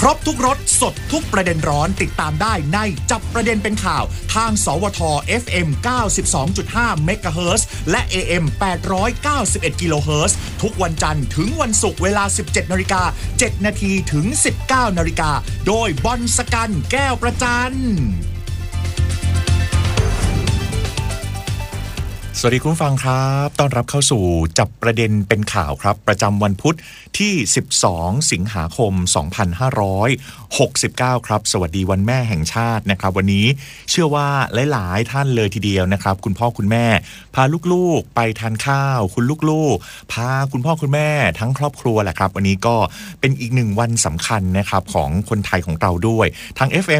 รบทุกรสสดทุกประเด็นร้อนติดตามได้ในจับประเด็นเป็นข่าวทางสวท FM 92.5 เมกะเฮิรตซ์และ AM 891 กิโลเฮิรตซ์ทุกวันจันทร์ถึงวันศุกร์เวลา 17:07 น.ถึง 19:00 น.โดยบอลสกันแก้วประจันสวัสดีคุณฟังครับต้อนรับเข้าสู่จับประเด็นเป็นข่าวครับประจำวันพุธที่12สิงหาคม2569ครับสวัสดีวันแม่แห่งชาตินะครับวันนี้เชื่อว่าหลายๆท่านเลยทีเดียวนะครับคุณพ่อคุณแม่พาลูกๆไปทานข้าวคุณลูกๆพาคุณพ่อคุณแม่ทั้งครอบครัวแหละครับวันนี้ก็เป็นอีกหนึ่งวันสำคัญนะครับของคนไทยของเราด้วยทาง FM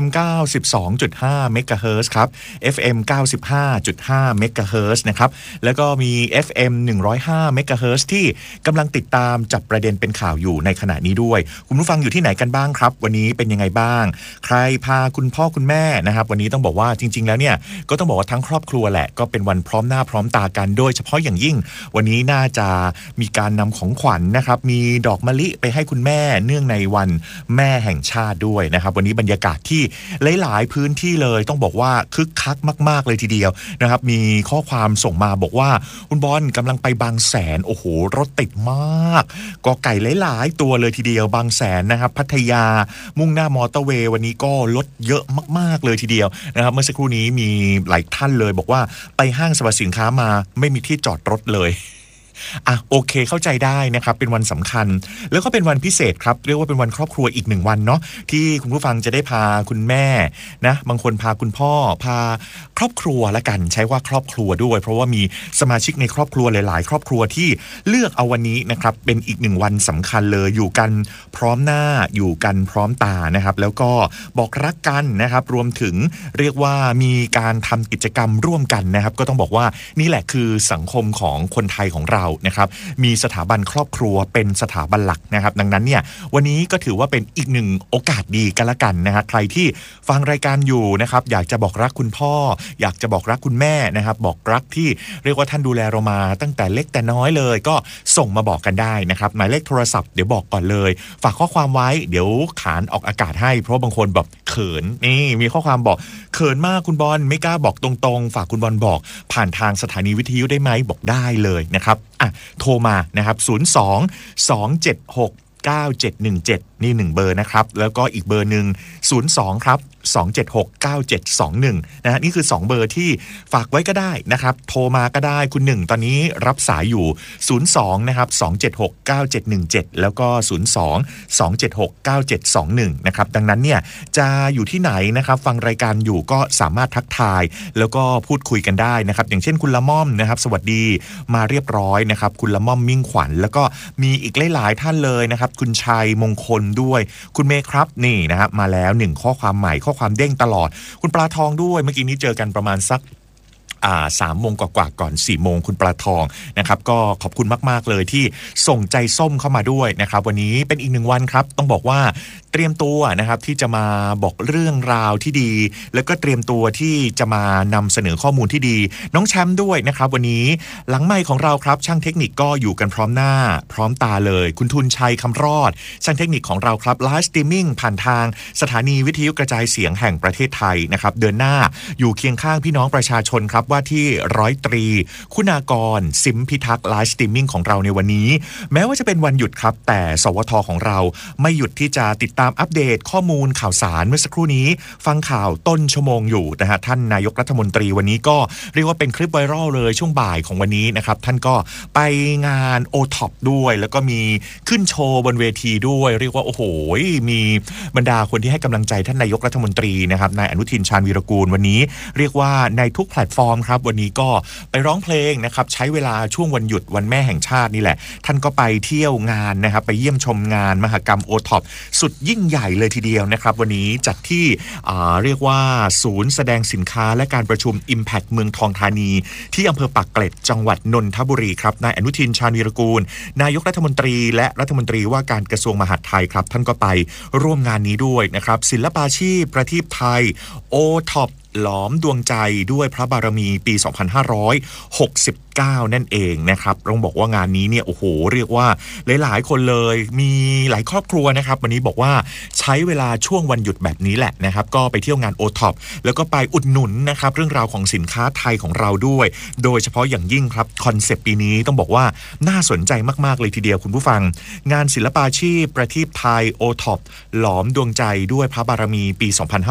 92.5 เมกะเฮิรตซ์ครับ FM 95.5 เมกะเฮิรตซ์นะครับแล้วก็มี FM 105 เมกะเฮิรตซ์ที่กำลังติดตามจับประเด็นเป็นข่าวอยู่ในขณะนี้ด้วยคุณผู้ฟังอยู่ที่ไหนกันบ้างครับวันนี้เป็นยังไงบ้างใครพาคุณพ่อคุณแม่นะครับวันนี้ต้องบอกว่าจริงๆแล้วเนี่ยก็ต้องบอกว่าทั้งครอบครัวแหละก็เป็นวันพร้อมหน้าพร้อมตากันโดยเฉพาะอย่างยิ่งวันนี้น่าจะมีการนำของขวัญนะครับมีดอกมะลิไปให้คุณแม่เนื่องในวันแม่แห่งชาติด้วยนะครับวันนี้บรรยากาศที่หลายๆพื้นที่เลยต้องบอกว่าคึกคักมากๆเลยทีเดียวนะครับมีข้อความส่งมาบอกว่าคุณบอลกำลังไปบางแสนโอ้โหรถติดมากกอไก่หลายๆตัวเลยทีเดียวบางแสนนะครับพัทยามุ่งหน้ามอเตอร์เวย์วันนี้ก็รถเยอะมากๆเลยทีเดียวนะครับเมื่อสักครู่นี้มีหลายท่านเลยบอกว่าไปห้างสรรพสินค้ามาไม่มีที่จอดรถเลยโอเคเข้าใจได้นะครับเป็นวันสำคัญแล้วก็เป็นวันพิเศษครับเรียกว่าเป็นวันครอบครัวอีกหนึ่งวันเนาะที่คุณผู้ฟังจะได้พาคุณแม่นะบางคนพาคุณพ่อพาครอบครัวละกันใช้ว่าครอบครัวด้วยเพราะว่ามีสมาชิกในครอบครัวหลายๆครอบครัวที่เลือกเอาวันนี้นะครับเป็นอีกหนึ่งวันสำคัญเลยอยู่กันพร้อมหน้าอยู่กันพร้อมตานะครับแล้วก็บอกรักกันนะครับรวมถึงเรียกว่ามีการทำกิจกรรมร่วมกันนะครับก็ต้องบอกว่านี่แหละคือสังคมของคนไทยของเรานะครับมีสถาบันครอบครัวเป็นสถาบันหลักนะครับดังนั้นเนี่ยวันนี้ก็ถือว่าเป็นอีกหนึ่งโอกาสดีกันละกันนะฮะใครที่ฟังรายการอยู่นะครับอยากจะบอกรักคุณพ่ออยากจะบอกรักคุณแม่นะครับบอกรักที่เรียกว่าท่านดูแลเรามาตั้งแต่เล็กแต่น้อยเลยก็ส่งมาบอกกันได้นะครับหมายเลขโทรศัพท์เดี๋ยวบอกก่อนเลยฝากข้อความไว้เดี๋ยวขานออกอากาศให้เพราะบางคนแบบเขินนี่มีข้อความบอกเขินมากคุณบอลไม่กล้าบอกตรงๆฝากคุณบอลบอกผ่านทางสถานีวิทยุได้ไหมบอกได้เลยนะครับโทรมานะครับ02-276-9717นี่1เบอร์นะครับแล้วก็อีกเบอร์นึง02ครับ2769721นะฮะนี่คือ2เบอร์ที่ฝากไว้ก็ได้นะครับโทรมาก็ได้คุณ1ตอนนี้รับสายอยู่02นะครับ2769717แล้วก็02-2769721นะครับดังนั้นเนี่ยจะอยู่ที่ไหนนะครับฟังรายการอยู่ก็สามารถทักทายแล้วก็พูดคุยกันได้นะครับอย่างเช่นคุณละม่อมนะครับสวัสดีมาเรียบร้อยนะครับคุณละม่อมมิ่งขวัญแล้วก็มีอีกหลายๆท่านเลยนะครับคุณชัยมงคลด้วยคุณเมย์ครับนี่นะครับมาแล้ว1ข้อความใหม่ข้อความเด้งตลอดคุณปลาทองด้วยเมื่อกี้นี้เจอกันประมาณสัก3 โมงกว่าก่อน4 โมงคุณปลาทองนะครับก็ขอบคุณมากๆเลยที่ส่งใจส้มเข้ามาด้วยนะครับวันนี้เป็นอีก1วันครับต้องบอกว่าเตรียมตัวนะครับที่จะมาบอกเรื่องราวที่ดีแล้วก็เตรียมตัวที่จะมานำเสนอข้อมูลที่ดีน้องแชมป์ด้วยนะครับวันนี้หลังไมค์ของเราครับช่างเทคนิคก็อยู่กันพร้อมหน้าพร้อมตาเลยคุณทุนชัยคำรอดช่างเทคนิคของเราครับไลฟ์สตรีมมิ่งผ่านทางสถานีวิทยุกระจายเสียงแห่งประเทศไทยนะครับเดินหน้าอยู่เคียงข้างพี่น้องประชาชนครับว่าที่100 ตรีคุณากรสิมพิทักษ์ไลฟ์สตรีมมิ่งของเราในวันนี้แม้ว่าจะเป็นวันหยุดครับแต่สวทของเราไม่หยุดที่จะติดตามอัปเดตข้อมูลข่าวสารเมื่อสักครู่นี้ฟังข่าวต้นชั่วโมงอยู่นะฮะท่านนายกรัฐมนตรีวันนี้ก็เรียกว่าเป็นคลิปไวรัลเลยช่วงบ่ายของวันนี้นะครับท่านก็ไปงาน OTOP ด้วยแล้วก็มีขึ้นโชว์บนเวทีด้วยเรียกว่าโอ้โหมีบรรดาคนที่ให้กำลังใจท่านนายกรัฐมนตรีนะครับนายอนุทินชาญวีรกูลวันนี้เรียกว่าในทุกแพลตฟอร์มครับวันนี้ก็ไปร้องเพลงนะครับใช้เวลาช่วงวันหยุดวันแม่แห่งชาตินี่แหละท่านก็ไปเที่ยวงานนะครับไปเยี่ยมชมงานมหกรรม OTOP สุดยิ่งใหญ่เลยทีเดียวนะครับวันนี้จัดที่เรียกว่าศูนย์แสดงสินค้าและการประชุม Impact เมืองทองธานีที่อำเภอปากเกร็ดจังหวัดนนทบุรีครับนายอนุทินชาญวีรกูลนายกรัฐมนตรีและรัฐมนตรีว่าการกระทรวงมหาดไทยครับท่านก็ไปร่วมงานนี้ด้วยนะครับศิลปาชีพประทีปไทย OTOP หลอมดวงใจด้วยพระบารมีปี 2567 -19 นั่นเองนะครับต้องบอกว่างานนี้เนี่ยโอ้โหเรียกว่าหลายๆคนเลยมีหลายครอบครัวนะครับวันนี้บอกว่าใช้เวลาช่วงวันหยุดแบบนี้แหละนะครับก็ไปเที่ยวงาน O-Top แล้วก็ไปอุดหนุนนะครับเรื่องราวของสินค้าไทยของเราด้วยโดยเฉพาะอย่างยิ่งครับคอนเซปต์ปีนี้ต้องบอกว่าน่าสนใจมากๆเลยทีเดียวคุณผู้ฟังงานศิลปาชีพประทีปไทย O-Top หลอมดวงใจด้วยพระบารมีปี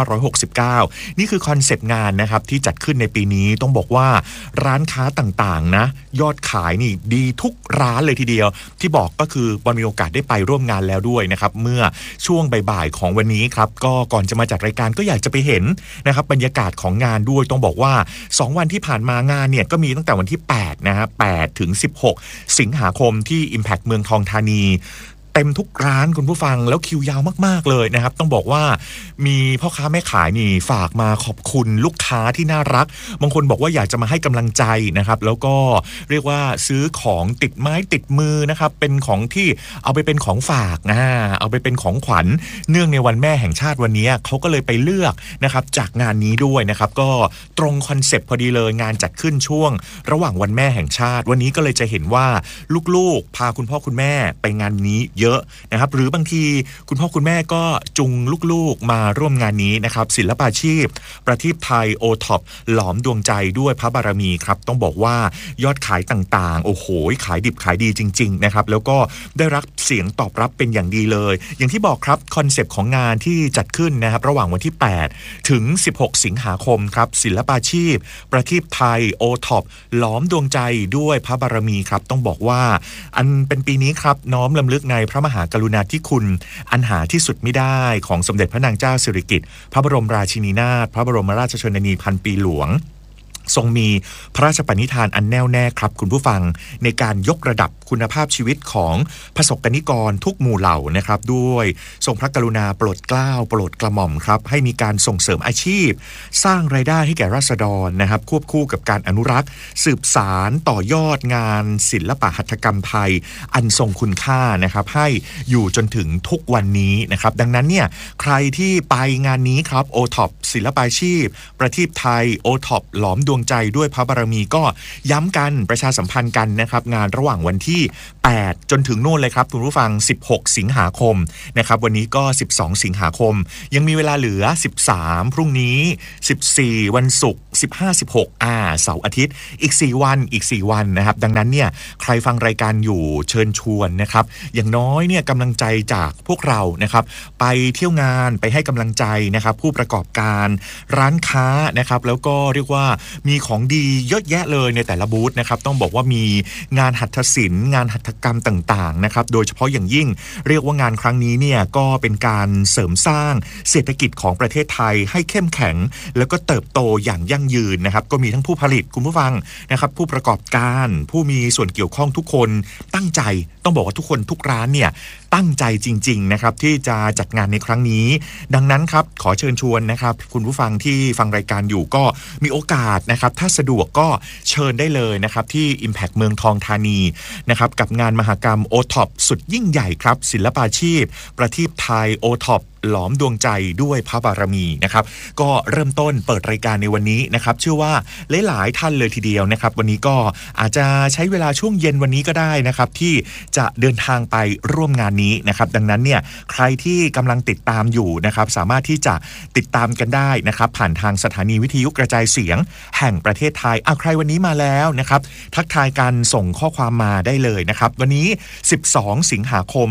2569 นี่คือคอนเซปต์งานนะครับที่จัดขึ้นในปีนี้ต้องบอกว่าร้านค้าต่างๆนะยอดขายนี่ดีทุกร้านเลยทีเดียวที่บอกก็คือบอลมีโอกาสได้ไปร่วมงานแล้วด้วยนะครับเมื่อช่วงบ่ายๆของวันนี้ครับก็ก่อนจะมาจัดรายการก็อยากจะไปเห็นนะครับบรรยากาศของงานด้วยต้องบอกว่า2วันที่ผ่านมางานเนี่ยก็มีตั้งแต่วันที่8นะฮะ8ถึง16สิงหาคมที่ Impact เมืองทองธานีเต็มทุกร้านคุณผู้ฟังแล้วคิวยาวมากๆเลยนะครับต้องบอกว่ามีพ่อค้าแม่ขายนี่ฝากมาขอบคุณลูกค้าที่น่ารักบางคนบอกว่าอยากจะมาให้กำลังใจนะครับแล้วก็เรียกว่าซื้อของติดไม้ติดมือนะครับเป็นของที่เอาไปเป็นของฝากเอาไปเป็นของขวัญเนื่องในวันแม่แห่งชาติวันนี้เขาก็เลยไปเลือกนะครับจากงานนี้ด้วยนะครับก็ตรงคอนเซปต์พอดีเลยงานจัดขึ้นช่วงระหว่างวันแม่แห่งชาติวันนี้ก็เลยจะเห็นว่าลูกๆพาคุณพ่อคุณแม่ไปงานนี้เยอะนะครับหรือบางทีคุณพ่อคุณแม่ก็จุงลูกๆมาร่วมงานนี้นะครับศิลปาชีพประทีปไทย O-Top หลอมดวงใจด้วยพระบารมีครับต้องบอกว่ายอดขายต่างๆโอ้โหขายดิบขายดีจริงๆนะครับแล้วก็ได้รับเสียงตอบรับเป็นอย่างดีเลยอย่างที่บอกครับคอนเซปต์ของงานที่จัดขึ้นนะครับระหว่างวันที่8ถึง16สิงหาคมครับศิลปาชีพประทีปไทย O-Top หลอมดวงใจด้วยพระบารมีครับต้องบอกว่าอันเป็นปีนี้ครับน้อมรำลึกในพระมหากรุณาธิคุณอันหาที่สุดไม่ได้ของสมเด็จพระนางเจ้าสิริกิติ์พระบรมราชินีนาถพระบรมราชชนนีพันปีหลวงทรงมีพระราชปณิธานอันแน่วแน่ครับคุณผู้ฟังในการยกระดับคุณภาพชีวิตของประสบกนิกรทุกหมู่เหล่านะครับด้วยทรงพระกรุณาโปรดเกล้าโปรดกระหม่อมครับให้มีการส่งเสริมอาชีพสร้างรายได้ให้แก่ราษฎรนะครับควบคู่กับการอนุรักษ์สืบสารต่อยอดงานศิลปหัตถกรรมไทยอันทรงคุณค่านะครับให้อยู่จนถึงทุกวันนี้นะครับดังนั้นเนี่ยใครที่ไปงานนี้ครับ O-Top ศิลปาชีพประทีปไทย O-Top หลอมดวงใจด้วยพระบารมีก็ย้ำกันประชาสัมพันธ์กันนะครับงานระหว่างวันที่8จนถึงโน่นเลยครับคุณผู้ฟัง16สิงหาคมนะครับวันนี้ก็12สิงหาคมยังมีเวลาเหลือ13พรุ่งนี้14วันศุกร์15 16เสาร์อาทิตย์อีก4วันนะครับดังนั้นเนี่ยใครฟังรายการอยู่เชิญชวนนะครับอย่างน้อยเนี่ยกำลังใจจากพวกเรานะครับไปเที่ยวงานไปให้กำลังใจนะครับผู้ประกอบการร้านค้านะครับแล้วก็เรียกว่ามีของดีเยอะแยะเลยในแต่ละบูธนะครับต้องบอกว่ามีงานหัตถศิลป์งานหัตถกรรมต่างๆนะครับโดยเฉพาะอย่างยิ่งเรียกว่างานครั้งนี้เนี่ยก็เป็นการเสริมสร้างเศรษฐกิจของประเทศไทยให้เข้มแข็งแล้วก็เติบโตอย่างยั่งยืนนะครับก็มีทั้งผู้ผลิตคุณผู้ฟังนะครับผู้ประกอบการผู้มีส่วนเกี่ยวข้องทุกคนตั้งใจต้องบอกว่าทุกคนทุกร้านเนี่ยตั้งใจจริงๆนะครับที่จะจัดงานในครั้งนี้ดังนั้นครับขอเชิญชวนนะครับคุณผู้ฟังที่ฟังรายการอยู่ก็มีโอกาสนะครับถ้าสะดวกก็เชิญได้เลยนะครับที่ Impact เมืองทองธานีนะครับกับงานมหกรรม O-Top สุดยิ่งใหญ่ครับศิลปาชีพประทีปไทย O-Top หลอมดวงใจด้วยพระบารมีนะครับก็เริ่มต้นเปิดรายการในวันนี้นะครับเชื่อว่าหลายๆท่านเลยทีเดียวนะครับวันนี้ก็อาจจะใช้เวลาช่วงเย็นวันนี้ก็ได้นะครับที่จะเดินทางไปร่วมงานนี้นะครับดังนั้นเนี่ยใครที่กำลังติดตามอยู่นะครับสามารถที่จะติดตามกันได้นะครับผ่านทางสถานีวิทยุกระจายเสียงแห่งประเทศไทยใครวันนี้มาแล้วนะครับทักทายกันส่งข้อความมาได้เลยนะครับวันนี้12สิงหาคม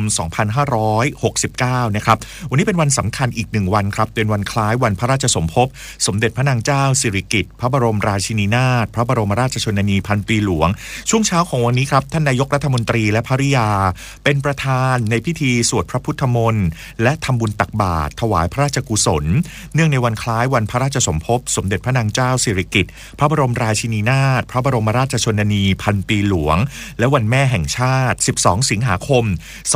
2569นะครับวันนี้เป็นวันสำคัญอีก1วันครับเป็นวันคล้ายวันพระราชสมภพสมเด็จพระนางเจ้าสิริกิติ์พระบรมราชินีนาถพระบรมราชชนนีพันปีหลวงช่วงเช้าของวันนี้ครับท่านนายกรัฐมนตรีและภริยาเป็นประธานในพิธีสวดพระพุทธมนต์และทำบุญตักบาตรถวายพระราชกุศลเนื่องในวันคล้ายวันพระราชสมภพสมเด็จพระนางเจ้าสิริกิติ์พระบรมราชินีนาถพระบรมราชชนนีพันปีหลวงและวันแม่แห่งชาติ12สิงหาคม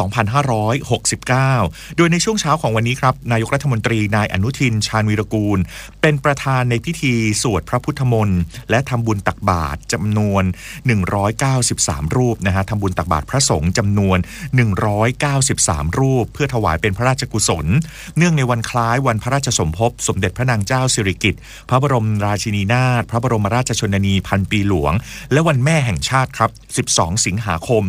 2569โดยในช่วงเช้าของวันนี้ครับนายกรัฐมนตรีนายอนุทินชาญวีรกูลเป็นประธานในพิธีสวดพระพุทธมนต์และทำบุญตักบาตรจำนวน193รูปนะฮะทำบุญตักบาตรพระสงฆ์จำนวน 93รูปเพื่อถวายเป็นพระราชกุศลเนื่องในวันคล้ายวันพระราชสมภพสมเด็จพระนางเจ้าสิริกิติ์พระบรมราชินีนาถพระบรมราชชนนีพันปีหลวงและวันแม่แห่งชาติครับ12สิงหาคม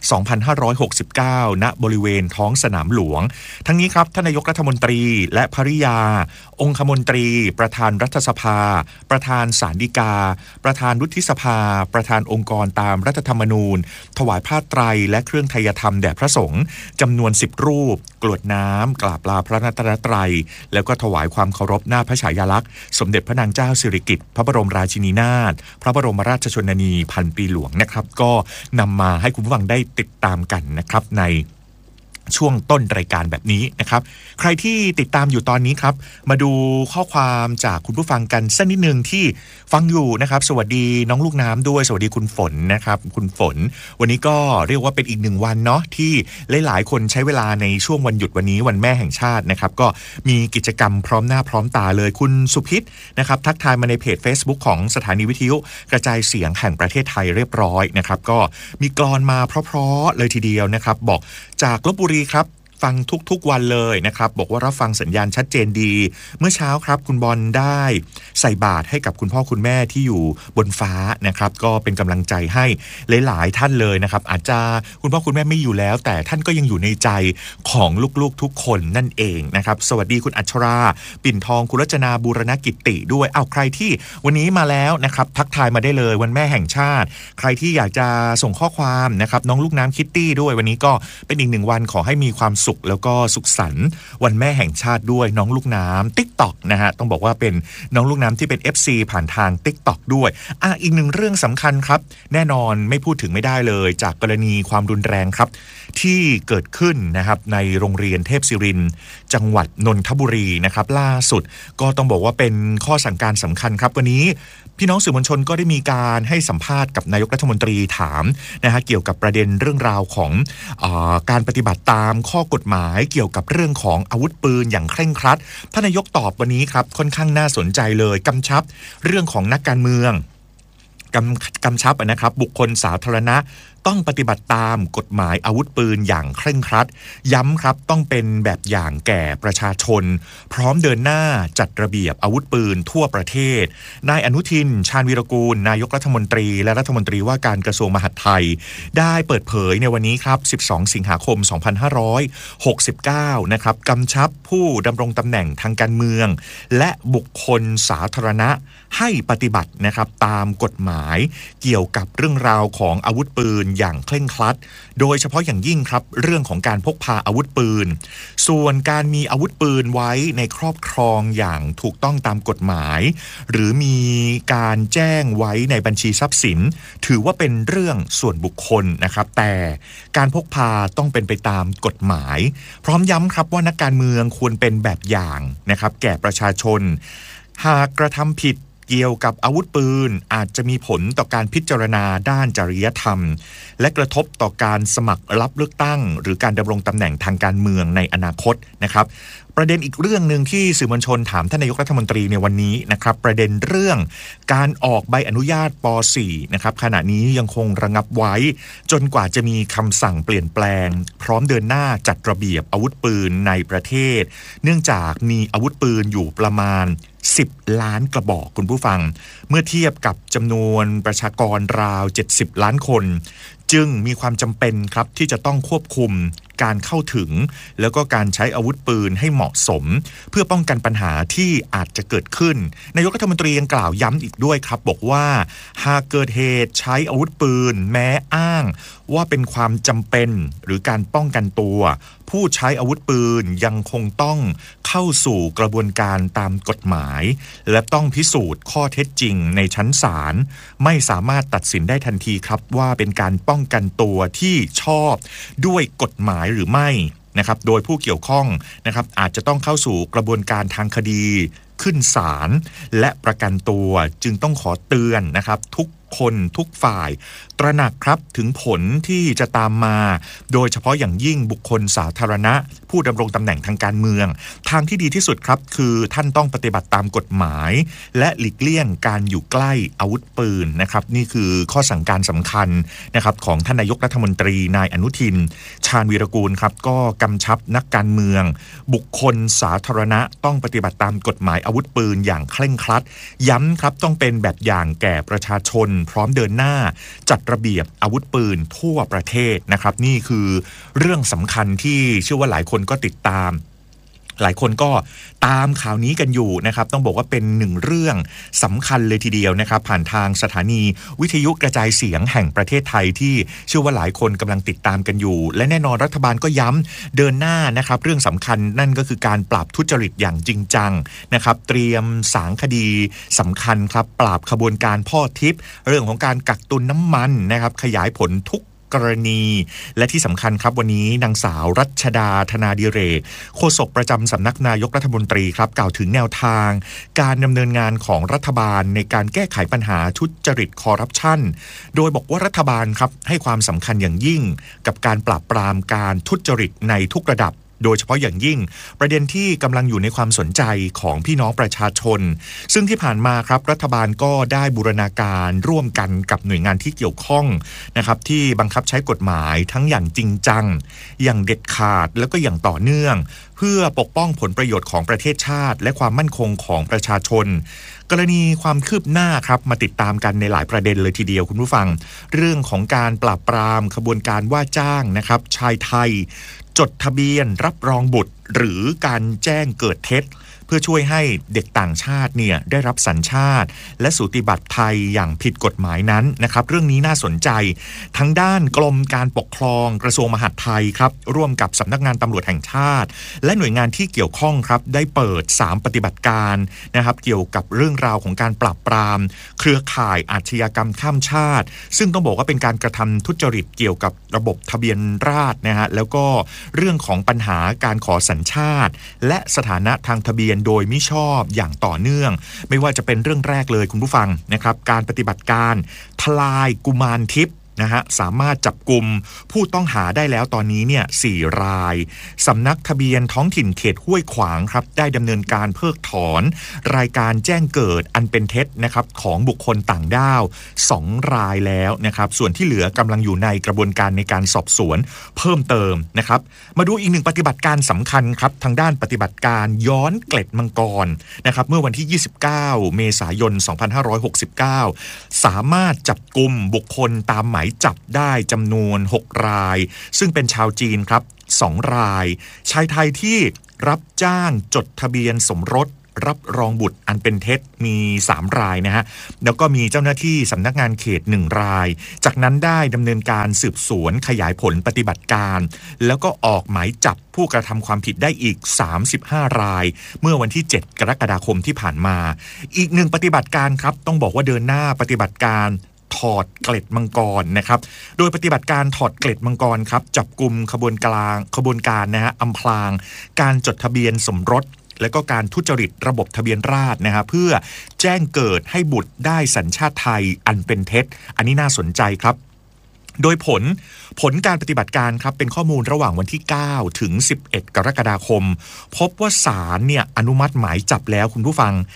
2569ณบริเวณท้องสนามหลวงทั้งนี้ครับท่านนายกรัฐมนตรีและภริยาองคมนตรีประธานรัฐสภาประธานศาลฎีกาประธานวุฒิสภาประธานองค์กรตามรัฐธรรมนูญถวายผ้าไตรและเครื่องไทยธรรมแด่พระสงฆ์จำนวน10รูปกรวดน้ำกราบลาพระรัตนตรัยแล้วก็ถวายความเคารพหน้าพระฉายาลักษณ์สมเด็จพระนางเจ้าสิริกิติ์พระบรมราชินีนาถพระบรมราชชนนีพันปีหลวงนะครับก็นำมาให้คุณผู้ฟังได้ติดตามกันนะครับในช่วงต้นรายการแบบนี้นะครับใครที่ติดตามอยู่ตอนนี้ครับมาดูข้อความจากคุณผู้ฟังกันสักนิดนึงที่ฟังอยู่นะครับสวัสดีน้องลูกน้ำด้วยสวัสดีคุณฝนนะครับคุณฝนวันนี้ก็เรียกว่าเป็นอีกหนึ่งวันเนาะที่หลายๆคนใช้เวลาในช่วงวันหยุดวันนี้วันแม่แห่งชาตินะครับก็มีกิจกรรมพร้อมหน้าพร้อมตาเลยคุณสุพิษนะครับทักทายมาในเพจ Facebook ของสถานีวิทยุกระจายเสียงแห่งประเทศไทยเรียบร้อยนะครับก็มีกลอนมาเพราะๆเลยทีเดียวนะครับบอกจากลพบุรีครับฟังทุกๆวันเลยนะครับบอกว่ารับฟังสัญญาณชัดเจนดีเมื่อเช้าครับคุณบอลได้ใส่บาตรให้กับคุณพ่อคุณแม่ที่อยู่บนฟ้านะครับก็เป็นกำลังใจให้หลายๆท่านเลยนะครับอาจจะคุณพ่อคุณแม่ไม่อยู่แล้วแต่ท่านก็ยังอยู่ในใจของลูกๆทุกคนนั่นเองนะครับสวัสดีคุณอัชราปิ่นทองคุณรัชนาบูรณกิตติด้วยเอาใครที่วันนี้มาแล้วนะครับทักทายมาได้เลยวันแม่แห่งชาติใครที่อยากจะส่งข้อความนะครับน้องลูกน้ำคิตตี้ด้วยวันนี้ก็เป็นอีกหนึ่งวันขอให้มีความสุขแล้วก็สุขสันต์วันแม่แห่งชาติด้วยน้องลูกน้ำ TikTok นะฮะต้องบอกว่าเป็นน้องลูกน้ำที่เป็น FC ผ่านทาง TikTok ด้วยอีกหนึ่งเรื่องสำคัญครับแน่นอนไม่พูดถึงไม่ได้เลยจากกรณีความรุนแรงครับที่เกิดขึ้นนะครับในโรงเรียนเทพศิรินทร์จังหวัดนนทบุรีนะครับล่าสุดก็ต้องบอกว่าเป็นข้อสั่งการสำคัญครับวันนี้พี่น้องสื่อมวลชนก็ได้มีการให้สัมภาษณ์กับนายกรัฐมนตรีถามนะฮะเกี่ยวกับประเด็นเรื่องราวของการปฏิบัติตามข้อกฎหมายเกี่ยวกับเรื่องของอาวุธปืนอย่างเคร่งครัดท่านนายกตอบวันนี้ครับค่อนข้างน่าสนใจเลยกำชับเรื่องของนักการเมืองกำชับนะครับบุคคลสาธารณะต้องปฏิบัติตามกฎหมายอาวุธปืนอย่างเคร่งครัดย้ำครับต้องเป็นแบบอย่างแก่ประชาชนพร้อมเดินหน้าจัดระเบียบอาวุธปืนทั่วประเทศนายอนุทินชาญวีรกูลนายกรัฐมนตรีและรัฐมนตรีว่าการกระทรวงมหาดไทยได้เปิดเผยในวันนี้ครับ12สิงหาคม2569นะครับกำชับผู้ดำรงตำแหน่งทางการเมืองและบุคคลสาธารณะให้ปฏิบัตินะครับตามกฎหมายเกี่ยวกับเรื่องราวของอาวุธปืนอย่างเคร่งครัดโดยเฉพาะอย่างยิ่งครับเรื่องของการพกพาอาวุธปืนส่วนการมีอาวุธปืนไว้ในครอบครองอย่างถูกต้องตามกฎหมายหรือมีการแจ้งไว้ในบัญชีทรัพย์สินถือว่าเป็นเรื่องส่วนบุคคลนะครับแต่การพกพาต้องเป็นไปตามกฎหมายพร้อมย้ำครับว่านักการเมืองควรเป็นแบบอย่างนะครับแก่ประชาชนหากกระทำผิดเกี่ยวกับอาวุธปืนอาจจะมีผลต่อการพิจารณาด้านจริยธรรมและกระทบต่อการสมัครรับเลือกตั้งหรือการดำรงตำแหน่งทางการเมืองในอนาคตนะครับประเด็นอีกเรื่องนึงที่สื่อมวลชนถามท่านนายกรัฐมนตรีในวันนี้นะครับประเด็นเรื่องการออกใบอนุญาตป .4 นะครับขณะนี้ยังคงระงับไว้จนกว่าจะมีคำสั่งเปลี่ยนแปลงพร้อมเดินหน้าจัดระเบียบอาวุธปืนในประเทศเนื่องจากมีอาวุธปืนอยู่ประมาณ10 ล้านกระบอกคุณผู้ฟังเมื่อเทียบกับจำนวนประชากรราว70 ล้านคนจึงมีความจำเป็นครับที่จะต้องควบคุมการเข้าถึงแล้วก็การใช้อาวุธปืนให้เหมาะสมเพื่อป้องกันปัญหาที่อาจจะเกิดขึ้นนายกรัฐมนตรียังกล่าวย้ำอีกด้วยครับบอกว่าหากเกิดเหตุใช้อาวุธปืนแม้อ้างว่าเป็นความจำเป็นหรือการป้องกันตัวผู้ใช้อาวุธปืนยังคงต้องเข้าสู่กระบวนการตามกฎหมายและต้องพิสูจน์ข้อเท็จจริงในชั้นศาลไม่สามารถตัดสินได้ทันทีครับว่าเป็นการป้องกันตัวที่ชอบด้วยกฎหมายหรือไม่นะครับโดยผู้เกี่ยวข้องนะครับอาจจะต้องเข้าสู่กระบวนการทางคดีขึ้นศาลและประกันตัวจึงต้องขอเตือนนะครับทุกคคลทุกฝ่ายตระหนักครับถึงผลที่จะตามมาโดยเฉพาะอย่างยิ่งบุคคลสาธารณะผู้ดำรงตำแหน่งทางการเมืองทางที่ดีที่สุดครับคือท่านต้องปฏิบัติตามกฎหมายและหลีกเลี่ยงการอยู่ใกล้อาวุธปืนนะครับนี่คือข้อสั่งการสำคัญนะครับของท่านนายกรัฐมนตรีนายอนุทินชาญวีรกูลครับก็กำชับนักการเมืองบุคคลสาธารณะต้องปฏิบัติตามกฎหมายอาวุธปืนอย่างเคร่งครัดย้ำครับต้องเป็นแบบอย่างแก่ประชาชนพร้อมเดินหน้าจัดระเบียบอาวุธปืนทั่วประเทศนะครับนี่คือเรื่องสำคัญที่เชื่อว่าหลายคนก็ติดตามหลายคนก็ตามข่าวนี้กันอยู่นะครับต้องบอกว่าเป็นหนึ่งเรื่องสำคัญเลยทีเดียวนะครับผ่านทางสถานีวิทยุกระจายเสียงแห่งประเทศไทยที่เชื่อว่าหลายคนกำลังติดตามกันอยู่และแน่นอนรัฐบาลก็ย้ำเดินหน้านะครับเรื่องสำคัญนั่นก็คือการปราบทุจริตอย่างจริงจังนะครับเตรียมสางคดีสำคัญครับปราบขบวนการพ่อทิพย์เรื่องของการกักตุนน้ำมันนะครับขยายผลทุกกรณีและที่สำคัญครับวันนี้นางสาวรัชดาธนาดิเรกโฆษกประจำสำนักนายกรัฐมนตรีครับกล่าวถึงแนวทางการดำเนินงานของรัฐบาลในการแก้ไขปัญหาทุจริตคอร์รัปชันโดยบอกว่ารัฐบาลครับให้ความสำคัญอย่างยิ่งกับการปราบปรามการทุจริตในทุกระดับโดยเฉพาะอย่างยิ่งประเด็นที่กำลังอยู่ในความสนใจของพี่น้องประชาชนซึ่งที่ผ่านมาครับรัฐบาลก็ได้บูรณาการร่วมกันกับหน่วยงานที่เกี่ยวข้องนะครับที่บังคับใช้กฎหมายทั้งอย่างจริงจังอย่างเด็ดขาดแล้วก็อย่างต่อเนื่องเพื่อปกป้องผลประโยชน์ของประเทศชาติและความมั่นคงของประชาชนกรณีความคืบหน้าครับมาติดตามกันในหลายประเด็นเลยทีเดียวคุณผู้ฟังเรื่องของการปราบปรามขบวนการว่าจ้างนะครับชายไทยจดทะเบียนรับรองบุตรหรือการแจ้งเกิดเท็จเพื่อช่วยให้เด็กต่างชาติเนี่ยได้รับสัญชาติและสูติบัตรไทยอย่างผิดกฎหมายนั้นนะครับเรื่องนี้น่าสนใจทั้งด้านกรมการปกครองกระทรวงมหาดไทยครับร่วมกับสำนักงานตำรวจแห่งชาติและหน่วยงานที่เกี่ยวข้องครับได้เปิด3ปฏิบัติการนะครับเกี่ยวกับเรื่องราวของการปราบปรามเครือข่ายอาชญากรรมข้ามชาติซึ่งต้องบอกว่าเป็นการกระทำทุจริตเกี่ยวกับระบบทะเบียนราษฎร์นะฮะแล้วก็เรื่องของปัญหาการขอสัญชาติและสถานะทางทะเบียนโดยมิชอบอย่างต่อเนื่องไม่ว่าจะเป็นเรื่องแรกเลยคุณผู้ฟังนะครับการปฏิบัติการทลายกุมารทิพย์นะฮะสามารถจับกลุ่มผู้ต้องหาได้แล้วตอนนี้เนี่ย4รายสำนักทะเบียนท้องถิ่นเขตห้วยขวางครับได้ดำเนินการเพิกถอนรายการแจ้งเกิดอันเป็นเท็จนะครับของบุคคลต่างด้าว2รายแล้วนะครับส่วนที่เหลือกำลังอยู่ในกระบวนการในการสอบสวนเพิ่มเติมนะครับมาดูอีกหนึ่งปฏิบัติการสำคัญครับทางด้านปฏิบัติการย้อนเกล็ดมังกรนะครับเมื่อวันที่29เมษายน2569สามารถจับกุมบุคคลตามหมายจับได้จำนวน6รายซึ่งเป็นชาวจีนครับ2รายชายไทยที่รับจ้างจดทะเบียนสมรสรับรองบุตรอันเป็นเท็จมี3รายนะฮะแล้วก็มีเจ้าหน้าที่สำนักงานเขต1รายจากนั้นได้ดำเนินการสืบสวนขยายผลปฏิบัติการแล้วก็ออกหมายจับผู้กระทำความผิดได้อีก35รายเมื่อวันที่7กรกฎาคมที่ผ่านมาอีกหนึ่งปฏิบัติการครับต้องบอกว่าเดินหน้าปฏิบัติการถอดเกล็ดมังกรนะครับโดยปฏิบัติการถอดเกล็ดมังกรครับจับกุมขบวนการนะฮะอำพรางการจดทะเบียนสมรสและก็การทุจริตระบบทะเบียนราษฎร์นะฮะเพื่อแจ้งเกิดให้บุตรได้สัญชาติไทยอันเป็นเท็จอันนี้น่าสนใจครับโดยผลการปฏิบัติการครับเป็นข้อมูลระหว่างวันที่9ถึง11กรกฎาคมพบว่าศาลเนี่ยอนุมัติหมายจับแล้วคุณผู้ฟัง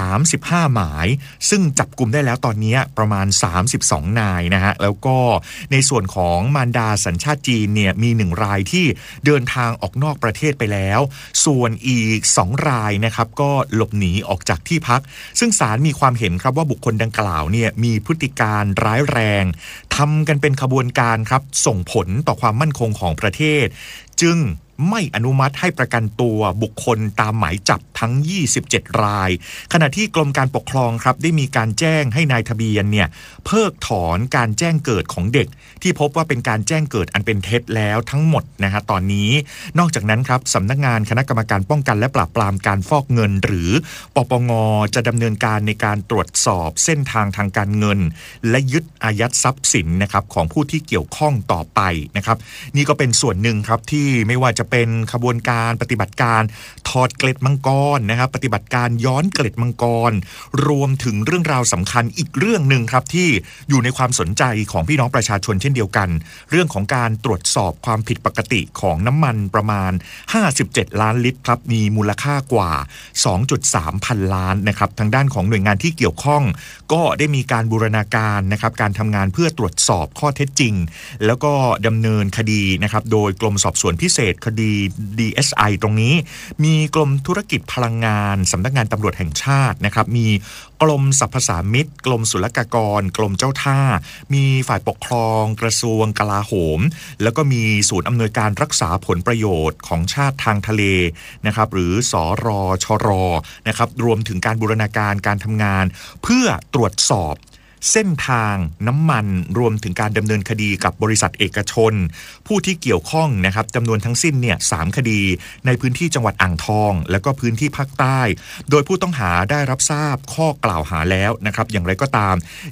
35หมายซึ่งจับกุมได้แล้วตอนนี้ประมาณ32นายนะฮะแล้วก็ในส่วนของมารดาสัญชาติจีนเนี่ยมี1รายที่เดินทางออกนอกประเทศไปแล้วส่วนอีก2รายนะครับก็หลบหนีออกจากที่พักซึ่งศาลมีความเห็นครับว่าบุคคลดังกล่าวเนี่ยมีพฤติการร้ายแรงทำกันเป็นขบวนการครับส่งผลต่อความมั่นคงของประเทศจึงไม่อนุมัติให้ประกันตัวบุคคลตามหมายจับทั้ง27รายขณะที่กรมการปกครองครับได้มีการแจ้งให้นายทะเบียนเนี่ยเพิกถอนการแจ้งเกิดของเด็กที่พบว่าเป็นการแจ้งเกิดอันเป็นเท็จแล้วทั้งหมดนะฮะตอนนี้นอกจากนั้นครับสำนักงานคณะกรรมการป้องกันและปราบปรามการฟอกเงินหรือปปงจะดำเนินการในการตรวจสอบเส้นทางทางการเงินและยึดอายัดทรัพย์สินนะครับของผู้ที่เกี่ยวข้องต่อไปนะครับนี่ก็เป็นส่วนหนึ่งครับที่ไม่ว่าจะเป็นขบวนการปฏิบัติการถอดเกล็ดมังกรนะครับปฏิบัติการย้อนเกล็ดมังกรรวมถึงเรื่องราวสำคัญอีกเรื่องหนึ่งครับที่อยู่ในความสนใจของพี่น้องประชาชนเช่นเดียวกันเรื่องของการตรวจสอบความผิดปกติของน้ำมันประมาณ57ล้านลิตรครับมีมูลค่ากว่า 2.3 พันล้านนะครับทางด้านของหน่วยงานที่เกี่ยวข้องก็ได้มีการบูรณาการนะครับการทำงานเพื่อตรวจสอบข้อเท็จจริงแล้วก็ดำเนินคดีนะครับโดยกรมสอบสวนพิเศษคดี DSI ตรงนี้มีกรมธุรกิจพลังงานสำนักงานตำรวจแห่งชาตินะครับมีกรมสรรพสามิตกรมศุลกากรกรมเจ้าท่ามีฝ่ายปกครองกระทรวงกลาโหมแล้วก็มีศูนย์อำนวยการรักษาผลประโยชน์ของชาติทางทะเลนะครับหรือสรชรนะครับรวมถึงการบูรณาการการทำงานเพื่อตรวจสอบเส้นทางน้ำมันรวมถึงการดำเนินคดีกับบริษัทเอกชนผู้ที่เกี่ยวข้องนะครับจำนวนทั้งสิ้นเนี่ย3คดีในพื้นที่จังหวัดอ่างทองและก็พื้นที่ภาคใต้โดยผู้ต้องหาได้รับทราบข้อกล่าวหาแล้วนะครับอย่างไรก็ตาม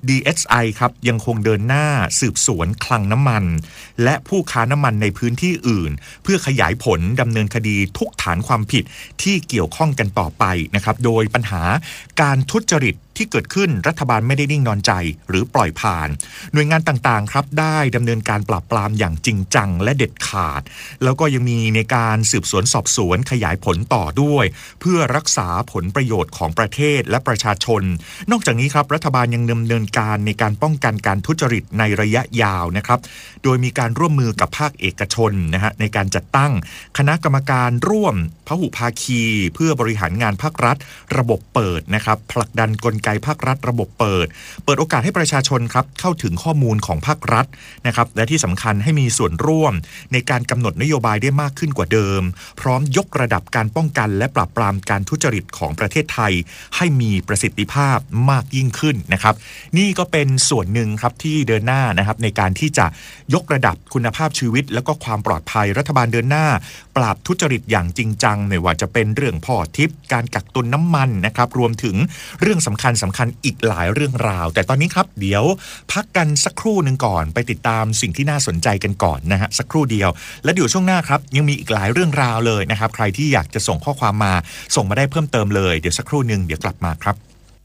DSI ครับยังคงเดินหน้าสืบสวนคลังน้ำมันและผู้ค้าน้ำมันในพื้นที่อื่นเพื่อขยายผลดำเนินคดีทุกฐานความผิดที่เกี่ยวข้องกันต่อไปนะครับโดยปัญหาการทุจริตที่เกิดขึ้นรัฐบาลไม่ได้นิ่งนอนใจหรือปล่อยผ่านหน่วยงานต่างๆครับได้ดำเนินการปราบปรามอย่างจริงจังและเด็ดขาดแล้วก็ยังมีในการสืบสวนสอบสวนขยายผลต่อด้วยเพื่อรักษาผลประโยชน์ของประเทศและประชาชนนอกจากนี้ครับรัฐบาลยังดำเนินการในการป้องกันการทุจริตในระยะยาวนะครับโดยมีการร่วมมือกับภาคเอกชนนะฮะในการจัดตั้งคณะกรรมการร่วมพหุภาคีเพื่อบริหารงานภาครัฐระบบเปิดนะครับผลักดันกลไกภาครัฐระบบเปิดโอกาสให้ประชาชนครับเข้าถึงข้อมูลของภาครัฐนะครับและที่สำคัญให้มีส่วนร่วมในการกำหนดนโยบายได้มากขึ้นกว่าเดิมพร้อมยกระดับการป้องกันและปราบปรามการทุจริตของประเทศไทยให้มีประสิทธิภาพมากยิ่งขึ้นนะครับนี่ก็เป็นส่วนหนึ่งครับที่เดินหน้านะครับในการที่จะยกระดับคุณภาพชีวิตแล้วก็ความปลอดภัยรัฐบาลเดินหน้าปราบทุจริตอย่างจริงจังไม่ว่าจะเป็นเรื่องพ่อทิพย์การกักตุนน้ำมันนะครับรวมถึงเรื่องสำคัญอีกหลายเรื่องราวแต่ตอนนี้ครับเดี๋ยวพักกันสักครู่หนึ่งก่อนไปติดตามสิ่งที่น่าสนใจกันก่อนนะฮะสักครู่เดียวและเดี๋ยวช่วงหน้าครับยังมีอีกหลายเรื่องราวเลยนะครับใครที่อยากจะส่งข้อความมาส่งมาได้เพิ่มเติมเลยเดี๋ยวสักครู่หนึ่งเดี๋ยวกลับมาครับ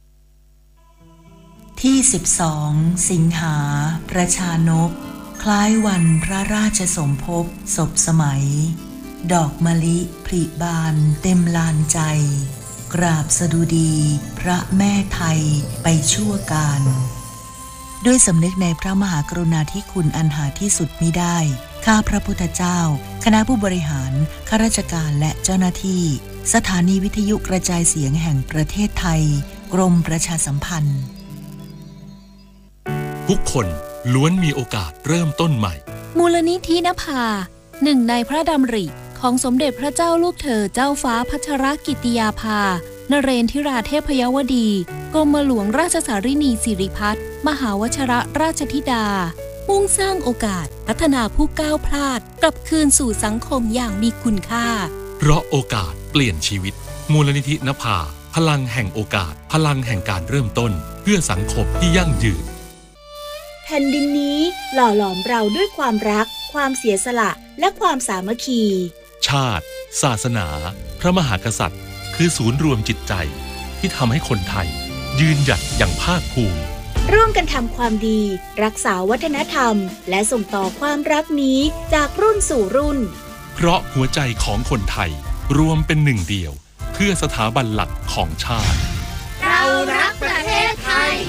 ที่12สิงหาประชานกคล้ายวันพระราชสมภพศพสมัยดอกมะลิผลิบานเต็มลานใจกราบสดุดีพระแม่ไทยไปชั่วกาลด้วยสำนึกในพระมหากรุณาธิคุณอันหาที่สุดมิได้ข้าพระพุทธเจ้าคณะผู้บริหารข้าราชการและเจ้าหน้าที่สถานีวิทยุกระจายเสียงแห่งประเทศไทยกรมประชาสัมพันธ์ทุกคนล้วนมีโอกาสเริ่มต้นใหม่มูลนิธินภาหนึ่งในพระดำริของสมเด็จพระเจ้าลูกเธอเจ้าฟ้าพัชรกิติยาภานเรนทิราเทพยวดีกรมหลวงราชสารินีสิริพัฒน์มหาวชรราชธิดามุ่งสร้างโอกาสพัฒนาผู้ก้าวพลาดกลับคืนสู่สังคมอย่างมีคุณค่าเพราะโอกาสเปลี่ยนชีวิตมูลนิธินภาพลังแห่งโอกาสพลังแห่งการเริ่มต้นเพื่อสังคมที่ยั่งยืนแผ่นดินนี้หล่อหลอมเราด้วยความรักความเสียสละและความสามัคคีชาติศาสนาพระมหากษัตริย์คือศูนย์รวมจิตใจที่ทำให้คนไทยยืนหยัดอย่างภาคภูมิร่วมกันทำความดีรักษาวัฒนธรรมและส่งต่อความรักนี้จากรุ่นสู่รุ่นเพราะหัวใจของคนไทยรวมเป็นหนึ่งเดียวเพื่อสถาบันหลักของชาติเรารักประเทศไทย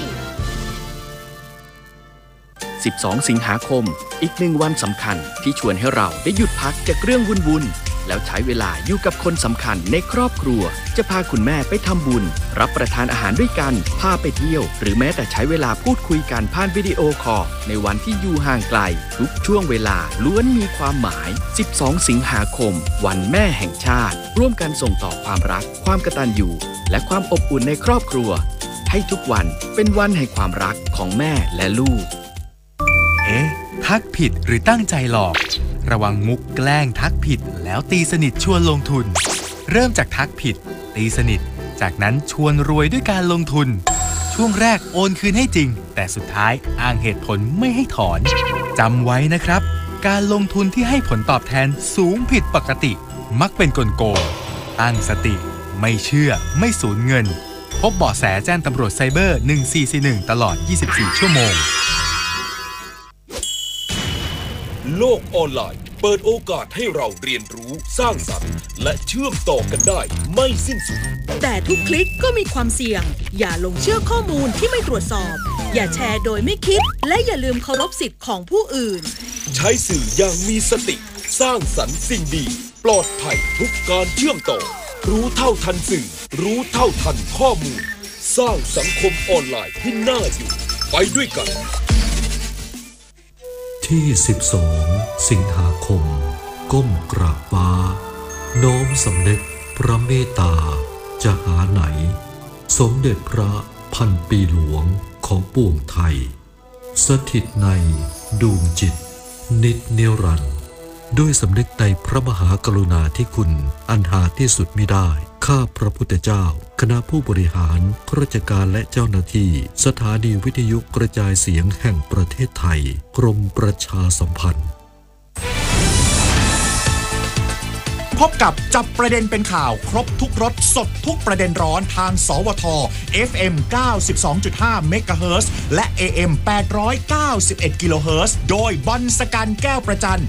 12 สิงหาคมอีก1วันสำคัญที่ชวนให้เราได้หยุดพักจากเรื่องวุ่นๆแล้วใช้เวลาอยู่กับคนสำคัญในครอบครัวจะพาคุณแม่ไปทำบุญรับประทานอาหารด้วยกันพาไปเที่ยวหรือแม้แต่ใช้เวลาพูดคุยกันผ่านวิดีโอคอลในวันที่อยู่ห่างไกลทุกช่วงเวลาล้วนมีความหมาย12 สิงหาคมวันแม่แห่งชาติร่วมกันส่งต่อความรักความกตัญญูและความอบอุ่นในครอบครัวให้ทุกวันเป็นวันแห่งความรักของแม่และลูกทักผิดหรือตั้งใจหลอกระวังมุกแกล้งทักผิดแล้วตีสนิทชวนลงทุนเริ่มจากทักผิดตีสนิทจากนั้นชวนรวยด้วยการลงทุนช่วงแรกโอนคืนให้จริงแต่สุดท้ายอ้างเหตุผลไม่ให้ถอนจำไว้นะครับการลงทุนที่ให้ผลตอบแทนสูงผิดปกติมักเป็นกลโกงตั้งสติไม่เชื่อไม่สูญเงินพบเบาะแสแจ้งตำรวจไซเบอร์1441ตลอด24ชั่วโมงโลกออนไลน์เปิดโอกาสให้เราเรียนรู้สร้างสรรค์และเชื่อมต่อกันได้ไม่สิ้นสุดแต่ทุกคลิกก็มีความเสี่ยงอย่าลงเชื่อข้อมูลที่ไม่ตรวจสอบอย่าแชร์โดยไม่คิดและอย่าลืมเคารพสิทธิ์ของผู้อื่นใช้สื่ออย่างมีสติสร้างสรรค์สิ่งดีปลอดภัยทุกการเชื่อมต่อรู้เท่าทันสื่อรู้เท่าทันข้อมูลสร้างสังคมออนไลน์ที่น่าอยู่ไปด้วยกันที่12สิงหาคมก้มกราบฟ้าน้อมสำนึกพระเมตตาจะหาไหนสมเด็จพระพันปีหลวงของปวงไทยสถิตในดวงจิตนิจนิรันดร์ด้วยสำนึกในพระมหากรุณาธิคุณอันหาที่สุดมิได้ข้าพระพุทธเจ้าคณะผู้บริหารข้าราชการและเจ้าหน้าที่สถานีวิทยุกระจายเสียงแห่งประเทศไทยกรมประชาสัมพันธ์พบกับจับประเด็นเป็นข่าวครบทุกรสสดทุกประเด็นร้อนทางสวท FM 92.5 เมกะเฮิรตซ์และ AM 891 กิโลเฮิรตซ์โดยบอลสกันแก้วประจัน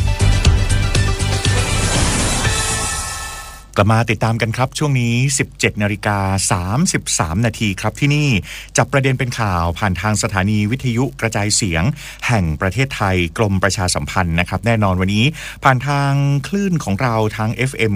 กลับมาติดตามกันครับช่วงนี้ 17:33 นาทีครับที่นี่จับประเด็นเป็นข่าวผ่านทางสถานีวิทยุกระจายเสียงแห่งประเทศไทยกรมประชาสัมพันธ์นะครับแน่นอนวันนี้ผ่านทางคลื่นของเราทาง FM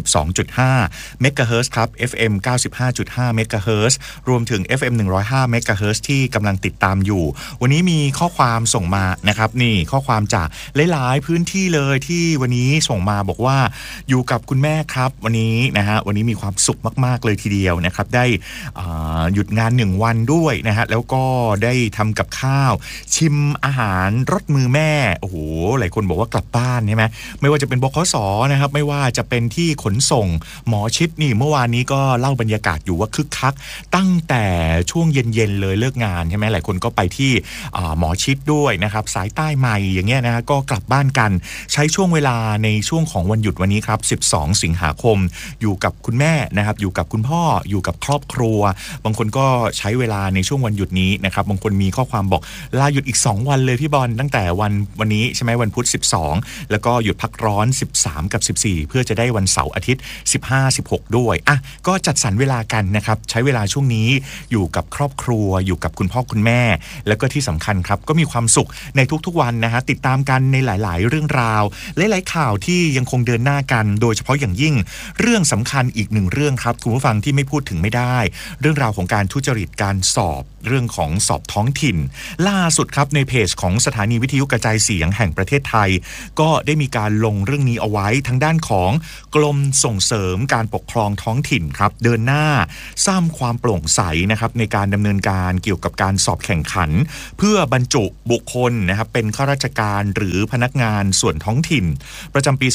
92.5 เมกะเฮิรตซ์ครับ FM 95.5 เมกะเฮิรตซ์รวมถึง FM 105 เมกะเฮิรตซ์ที่กำลังติดตามอยู่วันนี้มีข้อความส่งมานะครับนี่ข้อความจากหลายๆพื้นที่เลยที่วันนี้ส่งมาบอกว่าอยู่กับคุณแม่ครับวันนี้นะฮะวันนี้มีความสุขมากๆเลยทีเดียวนะครับได้หยุดงาน1วันด้วยนะฮะแล้วก็ได้ทำกับข้าวชิมอาหารรสมือแม่โอ้โหหลายคนบอกว่ากลับบ้านใช่ไหมไม่ว่าจะเป็นบขส.นะครับไม่ว่าจะเป็นที่ขนส่งหมอชิดนี่เมื่อวานนี้ก็เล่าบรรยากาศอยู่ว่าคึกคักตั้งแต่ช่วงเย็นๆเลยเลิกงานใช่ไหมหลายคนก็ไปที่หมอชิดด้วยนะครับสายใต้ใหม่อย่างเงี้ยนะก็กลับบ้านกันใช้ช่วงเวลาในช่วงของวันหยุดวันนี้ครับ12 สิงหาคมอยู่กับคุณแม่นะครับอยู่กับคุณพ่ออยู่กับครอบครัวบางคนก็ใช้เวลาในช่วงวันหยุดนี้นะครับบางคนมีข้อความบอกลาหยุดอีก2วันเลยพี่บอลตั้งแต่วันนี้ใช่ไหมวันพุธ12แล้วก็หยุดพักร้อน13กับ14เพื่อจะได้วันเสาร์อาทิตย์15 16ด้วยอ่ะก็จัดสรรเวลากันนะครับใช้เวลาช่วงนี้อยู่กับครอบครัวอยู่กับคุณพ่อคุณแม่แล้วก็ที่สำคัญครับก็มีความสุขในทุกๆวันนะฮะติดตามกันในหลายๆเรื่องราวหลายๆข่าวที่ยังคงเดินหน้ากันโดยเฉพาะอย่างยิ่งเรื่องสำคัญอีกหนึ่งเรื่องครับคุณผู้ฟังที่ไม่พูดถึงไม่ได้เรื่องราวของการทุจริตการสอบเรื่องของสอบท้องถิ่นล่าสุดครับในเพจของสถานีวิทยุกระจายเสียงแห่งประเทศไทยก็ได้มีการลงเรื่องนี้เอาไว้ทางด้านของกรมส่งเสริมการปกครองท้องถิ่นครับเดินหน้าสร้างความโปร่งใสนะครับในการดำเนินการเกี่ยวกับการสอบแข่งขันเพื่อบรรจุบุคคลนะครับเป็นข้าราชการหรือพนักงานส่วนท้องถิ่นประจำปี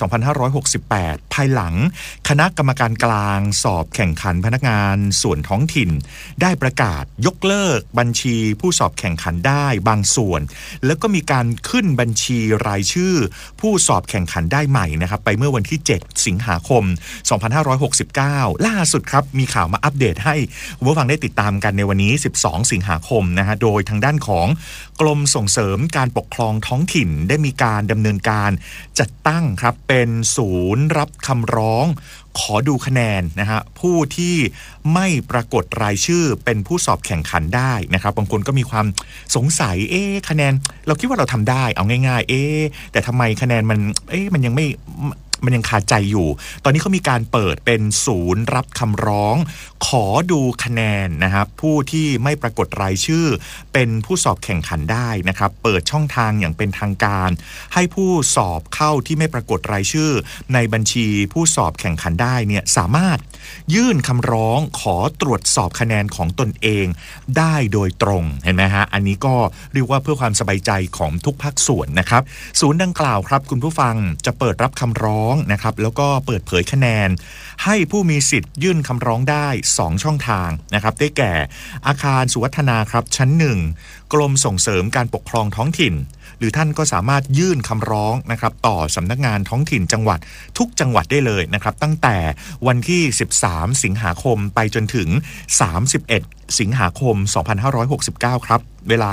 2568 ภายหลังคณะกรรมการกลางสอบแข่งขันพนักงานส่วนท้องถิ่นได้ประกาศยกเลิกบัญชีผู้สอบแข่งขันได้บางส่วนแล้วก็มีการขึ้นบัญชีรายชื่อผู้สอบแข่งขันได้ใหม่นะครับไปเมื่อวันที่7 สิงหาคม 2569 ล่าสุดครับมีข่าวมาอัปเดตให้คุณผู้ฟังได้ติดตามกันในวันนี้12 สิงหาคมนะฮะโดยทางด้านของกรมส่งเสริมการปกครองท้องถิ่นได้มีการดำเนินการจัดตั้งครับเป็นศูนย์รับคำร้องขอดูคะแนนนะฮะผู้ที่ไม่ปรากฏรายชื่อเป็นผู้สอบแข่งขันได้นะครับบางคนก็มีความสงสัยคะแนนเราคิดว่าเราทำได้เอาง่ายๆแต่ทำไมคะแนนมันยังคาใจอยู่ตอนนี้เขามีการเปิดเป็นศูนย์รับคำร้องขอดูคะแนนนะครับผู้ที่ไม่ปรากฏรายชื่อเป็นผู้สอบแข่งขันได้นะครับเปิดช่องทางอย่างเป็นทางการให้ผู้สอบเข้าที่ไม่ปรากฏรายชื่อในบัญชีผู้สอบแข่งขันได้เนี่ยสามารถยื่นคำร้องขอตรวจสอบคะแนนของตนเองได้โดยตรงเห็นไหมฮะอันนี้ก็เรียกว่าเพื่อความสบายใจของทุกภาคส่วนนะครับศูนย์ดังกล่าวครับคุณผู้ฟังจะเปิดรับคำร้องนะครับแล้วก็เปิดเผยคะแนนให้ผู้มีสิทธิ์ยื่นคำร้องได้2ช่องทางนะครับได้แก่อาคารสุวัฒนาครับชั้น1กรมส่งเสริมการปกครองท้องถิ่นหรือท่านก็สามารถยื่นคำร้องนะครับต่อสำนักงานท้องถิ่นจังหวัดทุกจังหวัดได้เลยนะครับตั้งแต่วันที่13สิงหาคมไปจนถึง31สิงหาคม2569ครับเวลา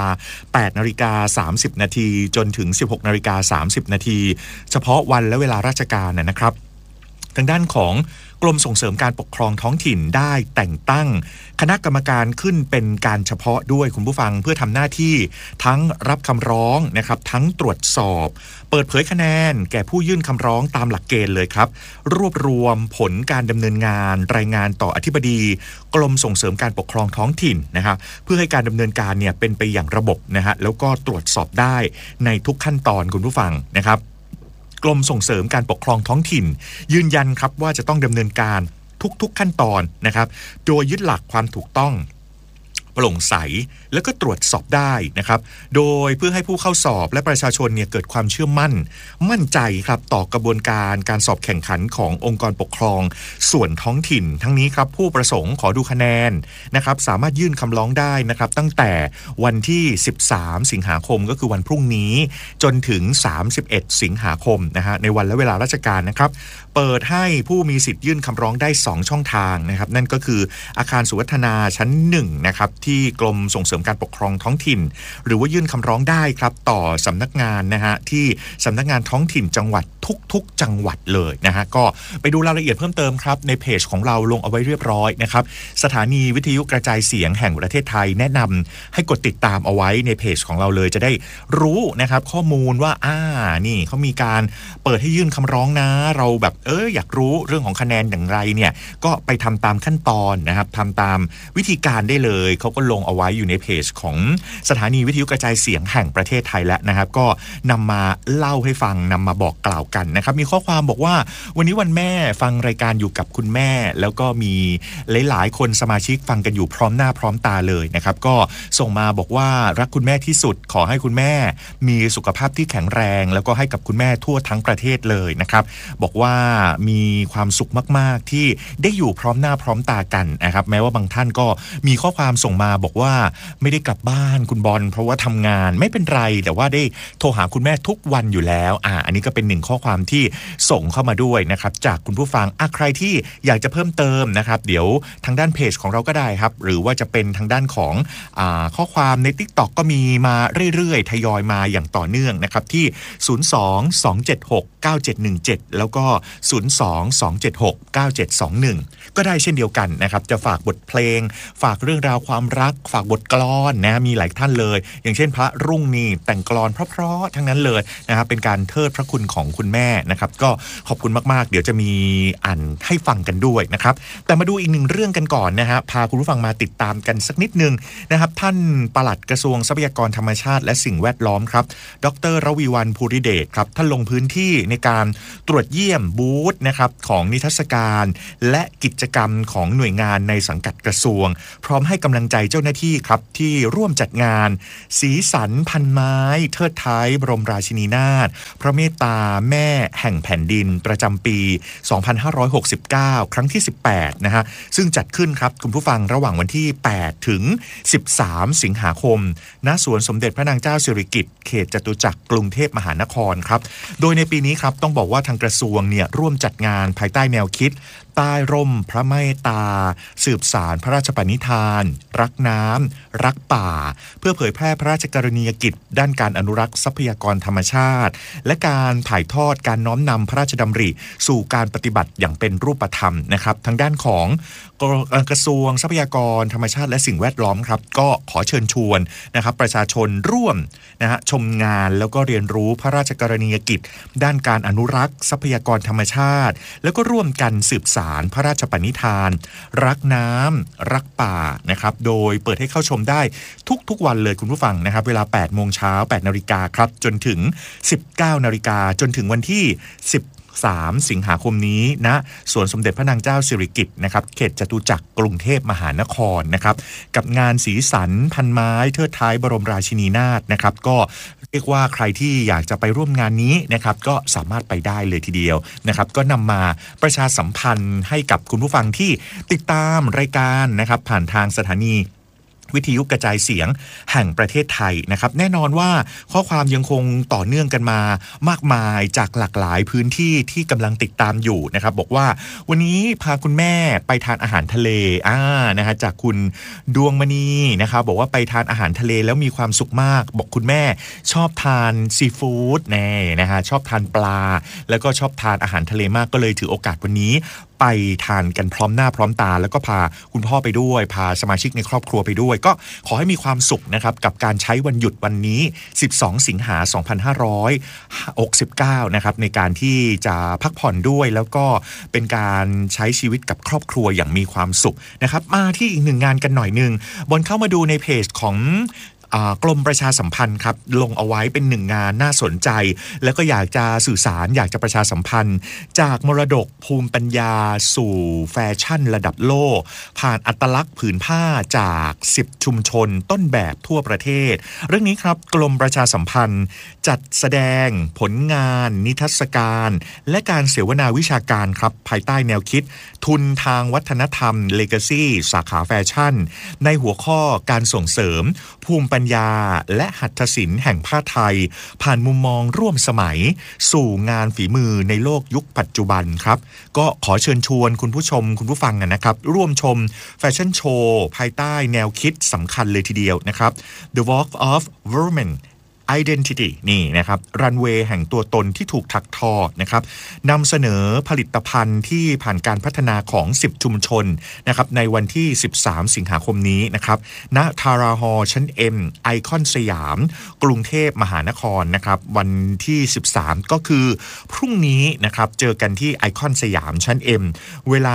8:30 นาทีจนถึง 16:30 นาทีเฉพาะวันและเวลาราชการนะครับทางด้านของกรมส่งเสริมการปกครองท้องถิ่นได้แต่งตั้งคณะกรรมการขึ้นเป็นการเฉพาะด้วยคุณผู้ฟังเพื่อทำหน้าที่ทั้งรับคำร้องนะครับทั้งตรวจสอบเปิดเผยคะแนนแก่ผู้ยื่นคำร้องตามหลักเกณฑ์เลยครับรวบรวมผลการดำเนินงานรายงานต่ออธิบดีกรมส่งเสริมการปกครองท้องถิ่นนะครับเพื่อให้การดำเนินการเนี่ยเป็นไปอย่างระบบนะฮะแล้วก็ตรวจสอบได้ในทุกขั้นตอนคุณผู้ฟังนะครับกรมส่งเสริมการปกครองท้องถิ่นยืนยันครับว่าจะต้องดำเนินการทุกขั้นตอนนะครับโดยยึดหลักความถูกต้องโปร่งใสแล้วก็ตรวจสอบได้นะครับโดยเพื่อให้ผู้เข้าสอบและประชาชนเนี่ยเกิดความเชื่อมั่นใจครับต่อกระบวนการสอบแข่งขันขององค์กรปกครองส่วนท้องถิ่นทั้งนี้ครับผู้ประสงค์ขอดูคะแนนนะครับสามารถยื่นคำร้องได้นะครับตั้งแต่วันที่13สิงหาคมก็คือวันพรุ่งนี้จนถึง31สิงหาคมนะฮะในวันและเวลาราชการนะครับเปิดให้ผู้มีสิทธิ์ยื่นคำร้องได้2ช่องทางนะครับนั่นก็คืออาคารสุวัฒนาชั้น1นะครับที่กรมส่งเสริมการปกครองท้องถิ่นหรือว่ายื่นคำร้องได้ครับต่อสำนักงานนะฮะที่สำนักงานท้องถิ่นจังหวัดทุกจังหวัดเลยนะฮะก็ไปดูรายละเอียดเพิ่มเติมครับในเพจของเราลงเอาไว้เรียบร้อยนะครับสถานีวิทยุกระจายเสียงแห่งประเทศไทยแนะนำให้กดติดตามเอาไว้ในเพจของเราเลยจะได้รู้นะครับข้อมูลว่านี่เขามีการเปิดให้ยื่นคำร้องนะเราแบบอยากรู้เรื่องของคะแนนอย่างไรเนี่ยก็ไปทำตามขั้นตอนนะครับทำตามวิธีการได้เลยเขาก็ลงเอาไว้อยู่ในเพจของสถานีวิทยุกระจายเสียงแห่งประเทศไทยแล้วนะครับก็นำมาเล่าให้ฟังนำมาบอกกล่าวกันนะครับมีข้อความบอกว่าวันนี้วันแม่ฟังรายการอยู่กับคุณแม่แล้วก็มีหลายๆคนสมาชิกฟังกันอยู่พร้อมหน้าพร้อมตาเลยนะครับก็ส่งมาบอกว่ารักคุณแม่ที่สุดขอให้คุณแม่มีสุขภาพที่แข็งแรงแล้วก็ให้กับคุณแม่ทั่วทั้งประเทศเลยนะครับบอกว่ามีความสุขมากๆที่ได้อยู่พร้อมหน้าพร้อมตากันนะครับแม้ว่าบางท่านก็มีข้อความส่งมาบอกว่าไม่ได้กลับบ้านคุณบอลเพราะว่าทำงานไม่เป็นไรแต่ว่าได้โทรหาคุณแม่ทุกวันอยู่แล้วอันนี้ก็เป็นหนึ่งข้อความที่ส่งเข้ามาด้วยนะครับจากคุณผู้ฟังใครที่อยากจะเพิ่มเติมนะครับเดี๋ยวทางด้านเพจของเราก็ได้ครับหรือว่าจะเป็นทางด้านของข้อความใน TikTok ก็มีมาเรื่อยๆทยอยมาอย่างต่อเนื่องนะครับที่02-276-9717แล้วก็02-276-9721ก็ได้เช่นเดียวกันนะครับจะฝากบทเพลงฝากเรื่องราวความรักฝากบทกลอนนะมีหลายท่านเลยอย่างเช่นพระรุ่งนี่แต่งกลอนเพราะๆทั้งนั้นเลยนะครับเป็นการเทิดพระคุณของคุณแม่นะครับก็ขอบคุณมากๆเดี๋ยวจะมีอ่านให้ฟังกันด้วยนะครับแต่มาดูอีกหนึ่งเรื่องกันก่อนนะฮะพาคุณผู้ฟังมาติดตามกันสักนิดนึงนะครับท่านปลัดกระทรวงทรัพยากรธรรมชาติและสิ่งแวดล้อมครับดร.รวีวรรณ ภูริเดชครับท่านลงพื้นที่ในการตรวจเยี่ยมบูธนะครับของนิทรรศการและกิจกรรมของหน่วยงานในสังกัดกระทรวงพร้อมให้กำลังใจเจ้าหน้าที่ครับที่ร่วมจัดงานสีสันพันไม้เทิดท้ายบรมราชินีนาถพระเมตตาแม่แห่งแผ่นดินประจำปี 2569 ครั้งที่ 18 นะฮะซึ่งจัดขึ้นครับคุณผู้ฟังระหว่างวันที่ 8 ถึง 13 สิงหาคมณสวนสมเด็จพระนางเจ้าสิริกิติ์เขตจตุจักรกรุงเทพมหานครครับโดยในปีนี้ครับต้องบอกว่าทางกระทรวงเนี่ยร่วมจัดงานภายใต้แนวคิดใต้ร่มพระเมตตาสืบสารพระราชปณิธานรักน้ำรักป่าเพื่อเผยแพร่พระราชกรณียกิจด้านการอนุรักษ์ทรัพยากรธรรมชาติและการถ่ายทอดการน้อมนำพระราชดำริสู่การปฏิบัติอย่างเป็นรูปธรรมนะครับทางด้านของกระทรวงทรัพยากรธรรมชาติและสิ่งแวดล้อมครับก็ขอเชิญชวนนะครับประชาชนร่วมนะฮะชมงานแล้วก็เรียนรู้พระราชกรณียกิจด้านการอนุรักษ์ทรัพยากรธรรมชาติแล้วก็ร่วมกันสืบสารพระราชปณิธานรักน้ำรักป่านะครับโดยเปิดให้เข้าชมได้ทุกวันเลยคุณผู้ฟังนะครับเวลา 8 โมงเช้า 8 นาฬิกาครับจนถึง 19 นาฬิกาจนถึงวันที่13 สิงหาคมนี้ณสวนสมเด็จพระนางเจ้าสิริกิติ์นะครับเขตจตุจักรกรุงเทพมหานครนะครับกับงานสีสันพันไม้เทิดท้ายบรมราชินีนาถนะครับก็เรียกว่าใครที่อยากจะไปร่วมงานนี้นะครับก็สามารถไปได้เลยทีเดียวนะครับก็นำมาประชาสัมพันธ์ให้กับคุณผู้ฟังที่ติดตามรายการนะครับผ่านทางสถานีวิทยุกระจายเสียงแห่งประเทศไทยนะครับแน่นอนว่าข้อความยังคงต่อเนื่องกันมามากมายจากหลากหลายพื้นที่ที่กำลังติดตามอยู่นะครับบอกว่าวันนี้พาคุณแม่ไปทานอาหารทะเลนะฮะจากคุณดวงมณีนะครับบอกว่าไปทานอาหารทะเลแล้วมีความสุขมากบอกคุณแม่ชอบทานซีฟู้ดนะฮะชอบทานปลาแล้วก็ชอบทานอาหารทะเลมากก็เลยถือโอกาสวันนี้ไปทานกันพร้อมหน้าพร้อมตาแล้วก็พาคุณพ่อไปด้วยพาสมาชิกในครอบครัวไปด้วยก็ขอให้มีความสุขนะครับกับการใช้วันหยุดวันนี้12สิงหาคม2569นะครับในการที่จะพักผ่อนด้วยแล้วก็เป็นการใช้ชีวิตกับครอบครัวอย่างมีความสุขนะครับมาที่อีกหนึ่งงานกันหน่อยนึงบนเข้ามาดูในเพจของกรมประชาสัมพันธ์ครับลงเอาไว้เป็นหนึ่งงานน่าสนใจแล้วก็อยากจะสื่อสารอยากจะประชาสัมพันธ์จากมรดกภูมิปัญญาสู่แฟชั่นระดับโลกผ่านอัตลักษณ์ผืนผ้าจาก10ชุมชนต้นแบบทั่วประเทศเรื่องนี้ครับกรมประชาสัมพันธ์จัดแสดงผลงานนิทรรศการและการเสวนาวิชาการครับภายใต้แนวคิดทุนทางวัฒนธรรม Legacy สาขาแฟชั่นในหัวข้อการส่งเสริมภูมิปัญญาและหัตถศิลป์แห่งผ้าไทยผ่านมุมมองร่วมสมัยสู่งานฝีมือในโลกยุคปัจจุบันครับก็ขอเชิญชวนคุณผู้ชมคุณผู้ฟังนะครับร่วมชมแฟชั่นโชว์ภายใต้แนวคิดสำคัญเลยทีเดียวนะครับ The Walk of Women Identity นี่นะครับรันเวย์แห่งตัวตนที่ถูกถักทอนะครับนำเสนอผลิตภัณฑ์ที่ผ่านการพัฒนาของ10ชุมชนนะครับในวันที่13สิงหาคมนี้นะครับณทาราฮอลล์ชั้น M ไอคอนสยามกรุงเทพมหานครนะครับวันที่13ก็คือพรุ่งนี้นะครับเจอกันที่ไอคอนสยามชั้น M เวลา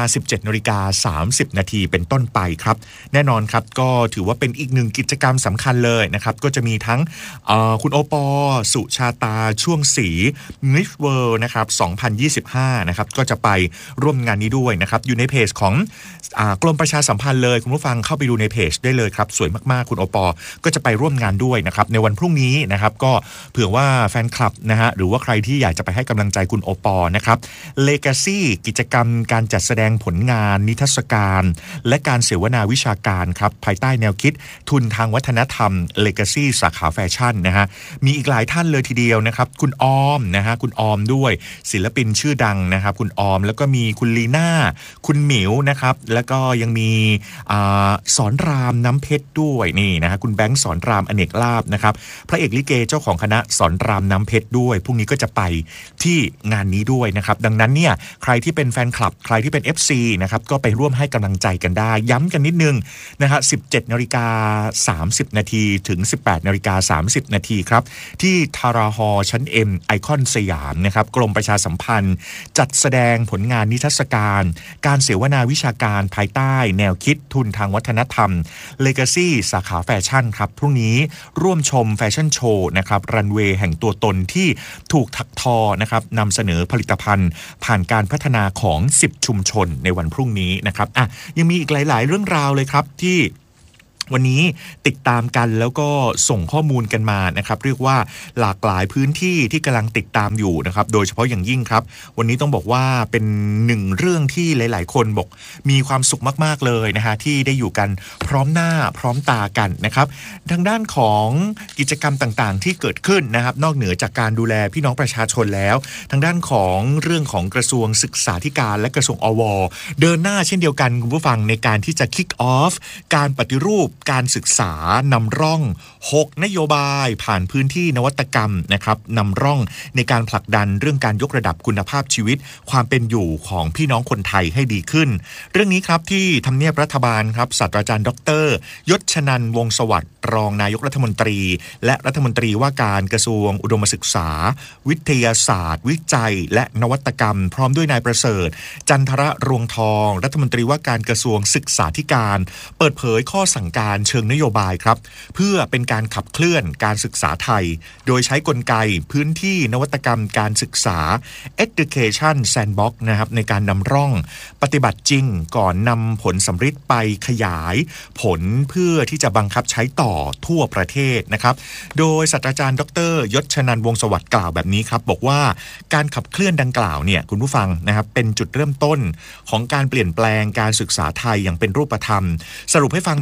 17:30 น.เป็นต้นไปครับแน่นอนครับก็ถือว่าเป็นอีกหนึ่งกิจกรรมสำคัญเลยนะครับก็จะมีทั้งคุณโอปอสุชาตาช่วงศรี Miss World นะครับ2025นะครับก็จะไปร่วมงานนี้ด้วยนะครับอยู่ในเพจของกรมประชาสัมพันธ์เลยคุณผู้ฟังเข้าไปดูในเพจได้เลยครับสวยมากๆคุณโอปอก็จะไปร่วมงานด้วยนะครับในวันพรุ่งนี้นะครับก็เผื่อว่าแฟนคลับนะฮะหรือว่าใครที่อยากจะไปให้กำลังใจคุณโอปอนะครับ Legacy กิจกรรมการจัดแสดงผลงานนิทรรศการและการเสวนาวิชาการครับภายใต้แนวคิดทุนทางวัฒนธรรม Legacy สาขาแฟชั่นนะฮะมีอีกหลายท่านเลยทีเดียวนะครับคุณออมนะฮะคุณออมด้วยศิลปินชื่อดังนะครับคุณออมแล้วก็มีคุณลีน่าคุณหมิวนะครับแล้วก็ยังมีสอนรามน้ำเพชรด้วยนี่นะฮะคุณแบงค์สอนรามอเนกลาภนะครับพระเอกลิเกเจ้าของคณะสอนรามน้ำเพชรด้วยพรุ่งนี้ก็จะไปที่งานนี้ด้วยนะครับดังนั้นเนี่ยใครที่เป็นแฟนคลับใครที่เป็น FC นะครับก็ไปร่วมให้กำลังใจกันได้ย้ำกันนิดนึงนะฮะ 17:30 น.ถึง 18:30 น.ครับที่ทาราฮอลล์ชั้น M ไอคอนสยามนะครับกรมประชาสัมพันธ์จัดแสดงผลงานนิทรรศการการเสวนาวิชาการภายใต้แนวคิดทุนทางวัฒนธรรม Legacy สาขาแฟชั่นครับพรุ่งนี้ร่วมชมแฟชั่นโชว์นะครับรันเวย์แห่งตัวตนที่ถูกถักทอนะครับนำเสนอผลิตภัณฑ์ผ่านการพัฒนาของ10ชุมชนในวันพรุ่งนี้นะครับยังมีอีกหลายๆเรื่องราวเลยครับที่วันนี้ติดตามกันแล้วก็ส่งข้อมูลกันมานะครับเรียกว่าหลากหลายพื้นที่ที่กำลังติดตามอยู่นะครับโดยเฉพาะอย่างยิ่งครับวันนี้ต้องบอกว่าเป็นหนึ่งเรื่องที่หลายๆคนบอกมีความสุขมากๆเลยนะฮะที่ได้อยู่กันพร้อมหน้าพร้อมตากันนะครับทางด้านของกิจกรรมต่างๆที่เกิดขึ้นนะครับนอกเหนือจากการดูแลพี่น้องประชาชนแล้วทางด้านของเรื่องของกระทรวงศึกษาธิการและกระทรวงอว.เดินหน้าเช่นเดียวกันคุณผู้ฟังในการที่จะ kick off การปฏิรูปการศึกษานำร่อง6นโยบายผ่านพื้นที่นวัตกรรมนะครับนำร่องในการผลักดันเรื่องการยกระดับคุณภาพชีวิตความเป็นอยู่ของพี่น้องคนไทยให้ดีขึ้นเรื่องนี้ครับที่ทำเนียบรัฐบาลครับศาสตราจารย์ดร.ยศชนันท์วงศ์สวัสดิ์รองนายกรัฐมนตรีและรัฐมนตรีว่าการกระทรวงอุดมศึกษาวิทยาศาสตร์วิจัยและนวัตกรรมพร้อมด้วยนายประเสริฐจันทรรวงทองรัฐมนตรีว่าการกระทรวงศึกษาธิการเปิดเผยข้อสั่งการเชิงนโยบายครับเพื่อเป็นการขับเคลื่อนการศึกษาไทยโดยใช้กลไกพื้นที่นวัตกรรมการศึกษา Education Sandbox นะครับในการนำร่องปฏิบัติจริงก่อนนำผลสำฤทธิ์ไปขยายผลเพื่อที่จะบังคับใช้ต่อทั่วประเทศนะครับโดยศาสตราจารย์ดร.ยศชนันท์วงศ์สวัสดิ์กล่าวแบบนี้ครับบอกว่าการขับเคลื่อนดังกล่าวเนี่ยคุณผู้ฟังนะครับเป็นจุดเริ่มต้นของการเปลี่ยนแปลงการศึกษาไทยอย่างเป็นรูปธรรมสรุปให้ฟังมีหลายประเด็น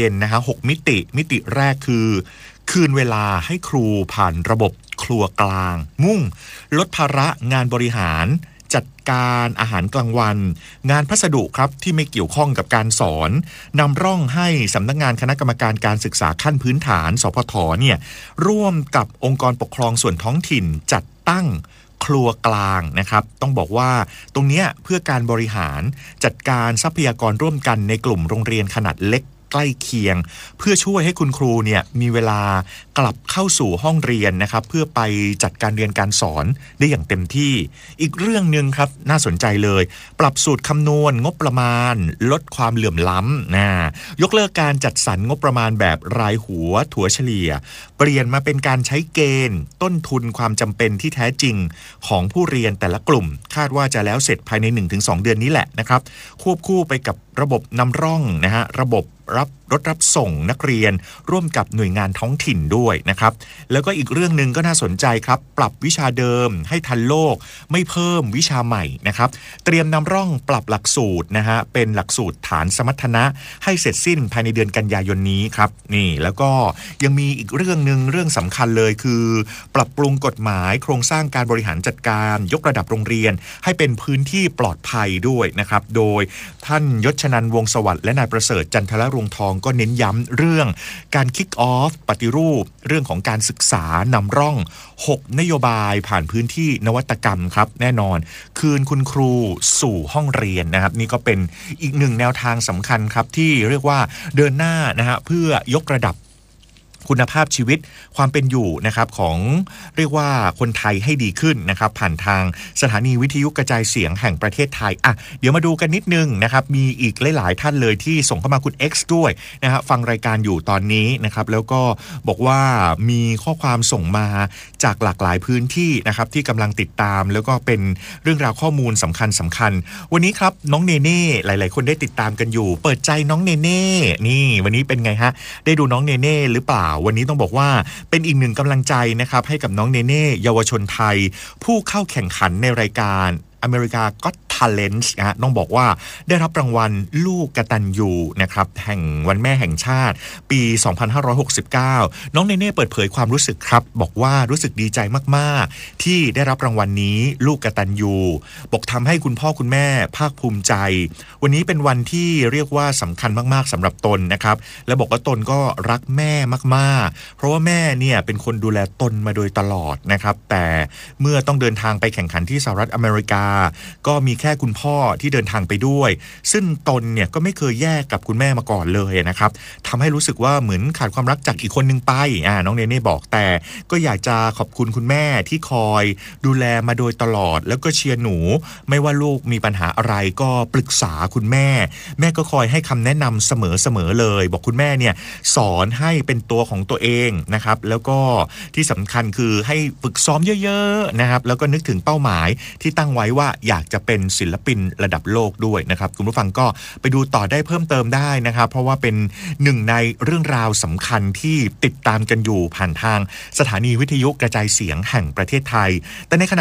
ด็นนะฮะ6มิติแรกคือคืนเวลาให้ครูผ่านระบบครัวกลางมุ่งลดภาระงานบริหารจัดการอาหารกลางวันงานพัสดุครับที่ไม่เกี่ยวข้องกับการสอนนำร่องให้สำนักงานคณะกรรมการการศึกษาขั้นพื้นฐานสพทเนี่ยร่วมกับองค์กรปกครองส่วนท้องถิ่นจัดตั้งครัวกลางนะครับต้องบอกว่าตรงนี้เพื่อการบริหารจัดการทรัพยากรร่วมกันในกลุ่มโรงเรียนขนาดเล็กใกล้เคียงเพื่อช่วยให้คุณครูเนี่ยมีเวลากลับเข้าสู่ห้องเรียนนะครับเพื่อไปจัดการเรียนการสอนได้อย่างเต็มที่อีกเรื่องนึงครับน่าสนใจเลยปรับสูตรคำนวณงบประมาณลดความเหลื่อมล้ำยกเลิกการจัดสรรงบประมาณแบบรายหัวถัวเฉลี่ยเปลี่ยนมาเป็นการใช้เกณฑ์ต้นทุนความจำเป็นที่แท้จริงของผู้เรียนแต่ละกลุ่มคาดว่าจะแล้วเสร็จภายใน 1-2 เดือนนี้แหละนะครับควบคู่ไปกับระบบนำร่องนะฮะระบบรถรับส่งนักเรียนร่วมกับหน่วยงานท้องถิ่นด้วยนะครับแล้วก็อีกเรื่องนึงก็น่าสนใจครับปรับวิชาเดิมให้ทันโลกไม่เพิ่มวิชาใหม่นะครับเตรียมนำร่องปรับหลักสูตรนะฮะเป็นหลักสูตรฐานสมรรถนะให้เสร็จสิ้นภายในเดือนกันยายนนี้ครับนี่แล้วก็ยังมีอีกเรื่องนึงเรื่องสำคัญเลยคือปรับปรุงกฎหมายโครงสร้างการบริหารจัดการยกระดับโรงเรียนให้เป็นพื้นที่ปลอดภัยด้วยนะครับโดยท่านยศนันท์วงศ์สวัสดิ์และนายประเสริฐจันทรรวงศ์ทองก็เน้นย้ำเรื่องการคิกออฟปฏิรูปเรื่องของการศึกษานำร่อง6นโยบายผ่านพื้นที่นวัตกรรมครับแน่นอนคืนคุณครูสู่ห้องเรียนนะครับนี่ก็เป็นอีกหนึ่งแนวทางสำคัญครับที่เรียกว่าเดินหน้านะฮะเพื่อยกระดับคุณภาพชีวิตความเป็นอยู่นะครับของเรียกว่าคนไทยให้ดีขึ้นนะครับผ่านทางสถานีวิทยุกระจายเสียงแห่งประเทศไทยเดี๋ยวมาดูกันนิดนึงนะครับมีอีกหลายๆท่านเลยที่ส่งเข้ามาคุณ X ด้วยนะฮะฟังรายการอยู่ตอนนี้นะครับแล้วก็บอกว่ามีข้อความส่งมาจากหลากหลายพื้นที่นะครับที่กำลังติดตามแล้วก็เป็นเรื่องราวข้อมูลสำคัญวันนี้ครับน้องเนเน่หลายๆคนได้ติดตามกันอยู่เปิดใจน้องเนเน่นี่วันนี้เป็นไงฮะได้ดูน้องเนเน่หรือเปล่าวันนี้ต้องบอกว่าเป็นอีกหนึ่งกำลังใจนะครับให้กับน้องเนเน่เยาวชนไทยผู้เข้าแข่งขันในรายการอเมริกาก็อต Talent นะต้องบอกว่าได้รับรางวัลลูกกตัญญูนะครับแห่งวันแม่แห่งชาติปี 2569 น้องเนเน่เปิดเผยความรู้สึกครับบอกว่ารู้สึกดีใจมากๆที่ได้รับรางวัลนี้ลูกกตัญญูบอกทำให้คุณพ่อคุณแม่ภาคภูมิใจวันนี้เป็นวันที่เรียกว่าสำคัญมากๆสำหรับตนนะครับและบอกว่าตนก็รักแม่มากๆเพราะว่าแม่เนี่ยเป็นคนดูแลตนมาโดยตลอดนะครับแต่เมื่อต้องเดินทางไปแข่งขันที่สหรัฐอเมริกาก็มีแค่คุณพ่อที่เดินทางไปด้วยซึ่งตนเนี่ยก็ไม่เคยแยกกับคุณแม่มาก่อนเลยนะครับทำให้รู้สึกว่าเหมือนขาดความรักจากอีกคนนึงไปน้องเนเน่บอกแต่ก็อยากจะขอบคุณคุณแม่ที่คอยดูแลมาโดยตลอดแล้วก็เชียร์หนูไม่ว่าลูกมีปัญหาอะไรก็ปรึกษาคุณแม่ก็คอยให้คำแนะนำเสมอเลยบอกคุณแม่เนี่ยสอนให้เป็นตัวของตัวเองนะครับแล้วก็ที่สำคัญคือให้ฝึกซ้อมเยอะๆนะครับแล้วก็นึกถึงเป้าหมายที่ตั้งไว้ว่าอยากจะเป็นศิลปินระดับโลกด้วยนะครับคุณผู้ฟังก็ไปดูต่อได้เพิ่มเติมได้นะครับเพราะว่าเป็นหนึ่งในเรื่องราวสำคัญที่ติดตามกันอยู่ผ่านทางสถานีวิทยุกระจายเสียงแห่งประเทศไทยแต่ในขณะ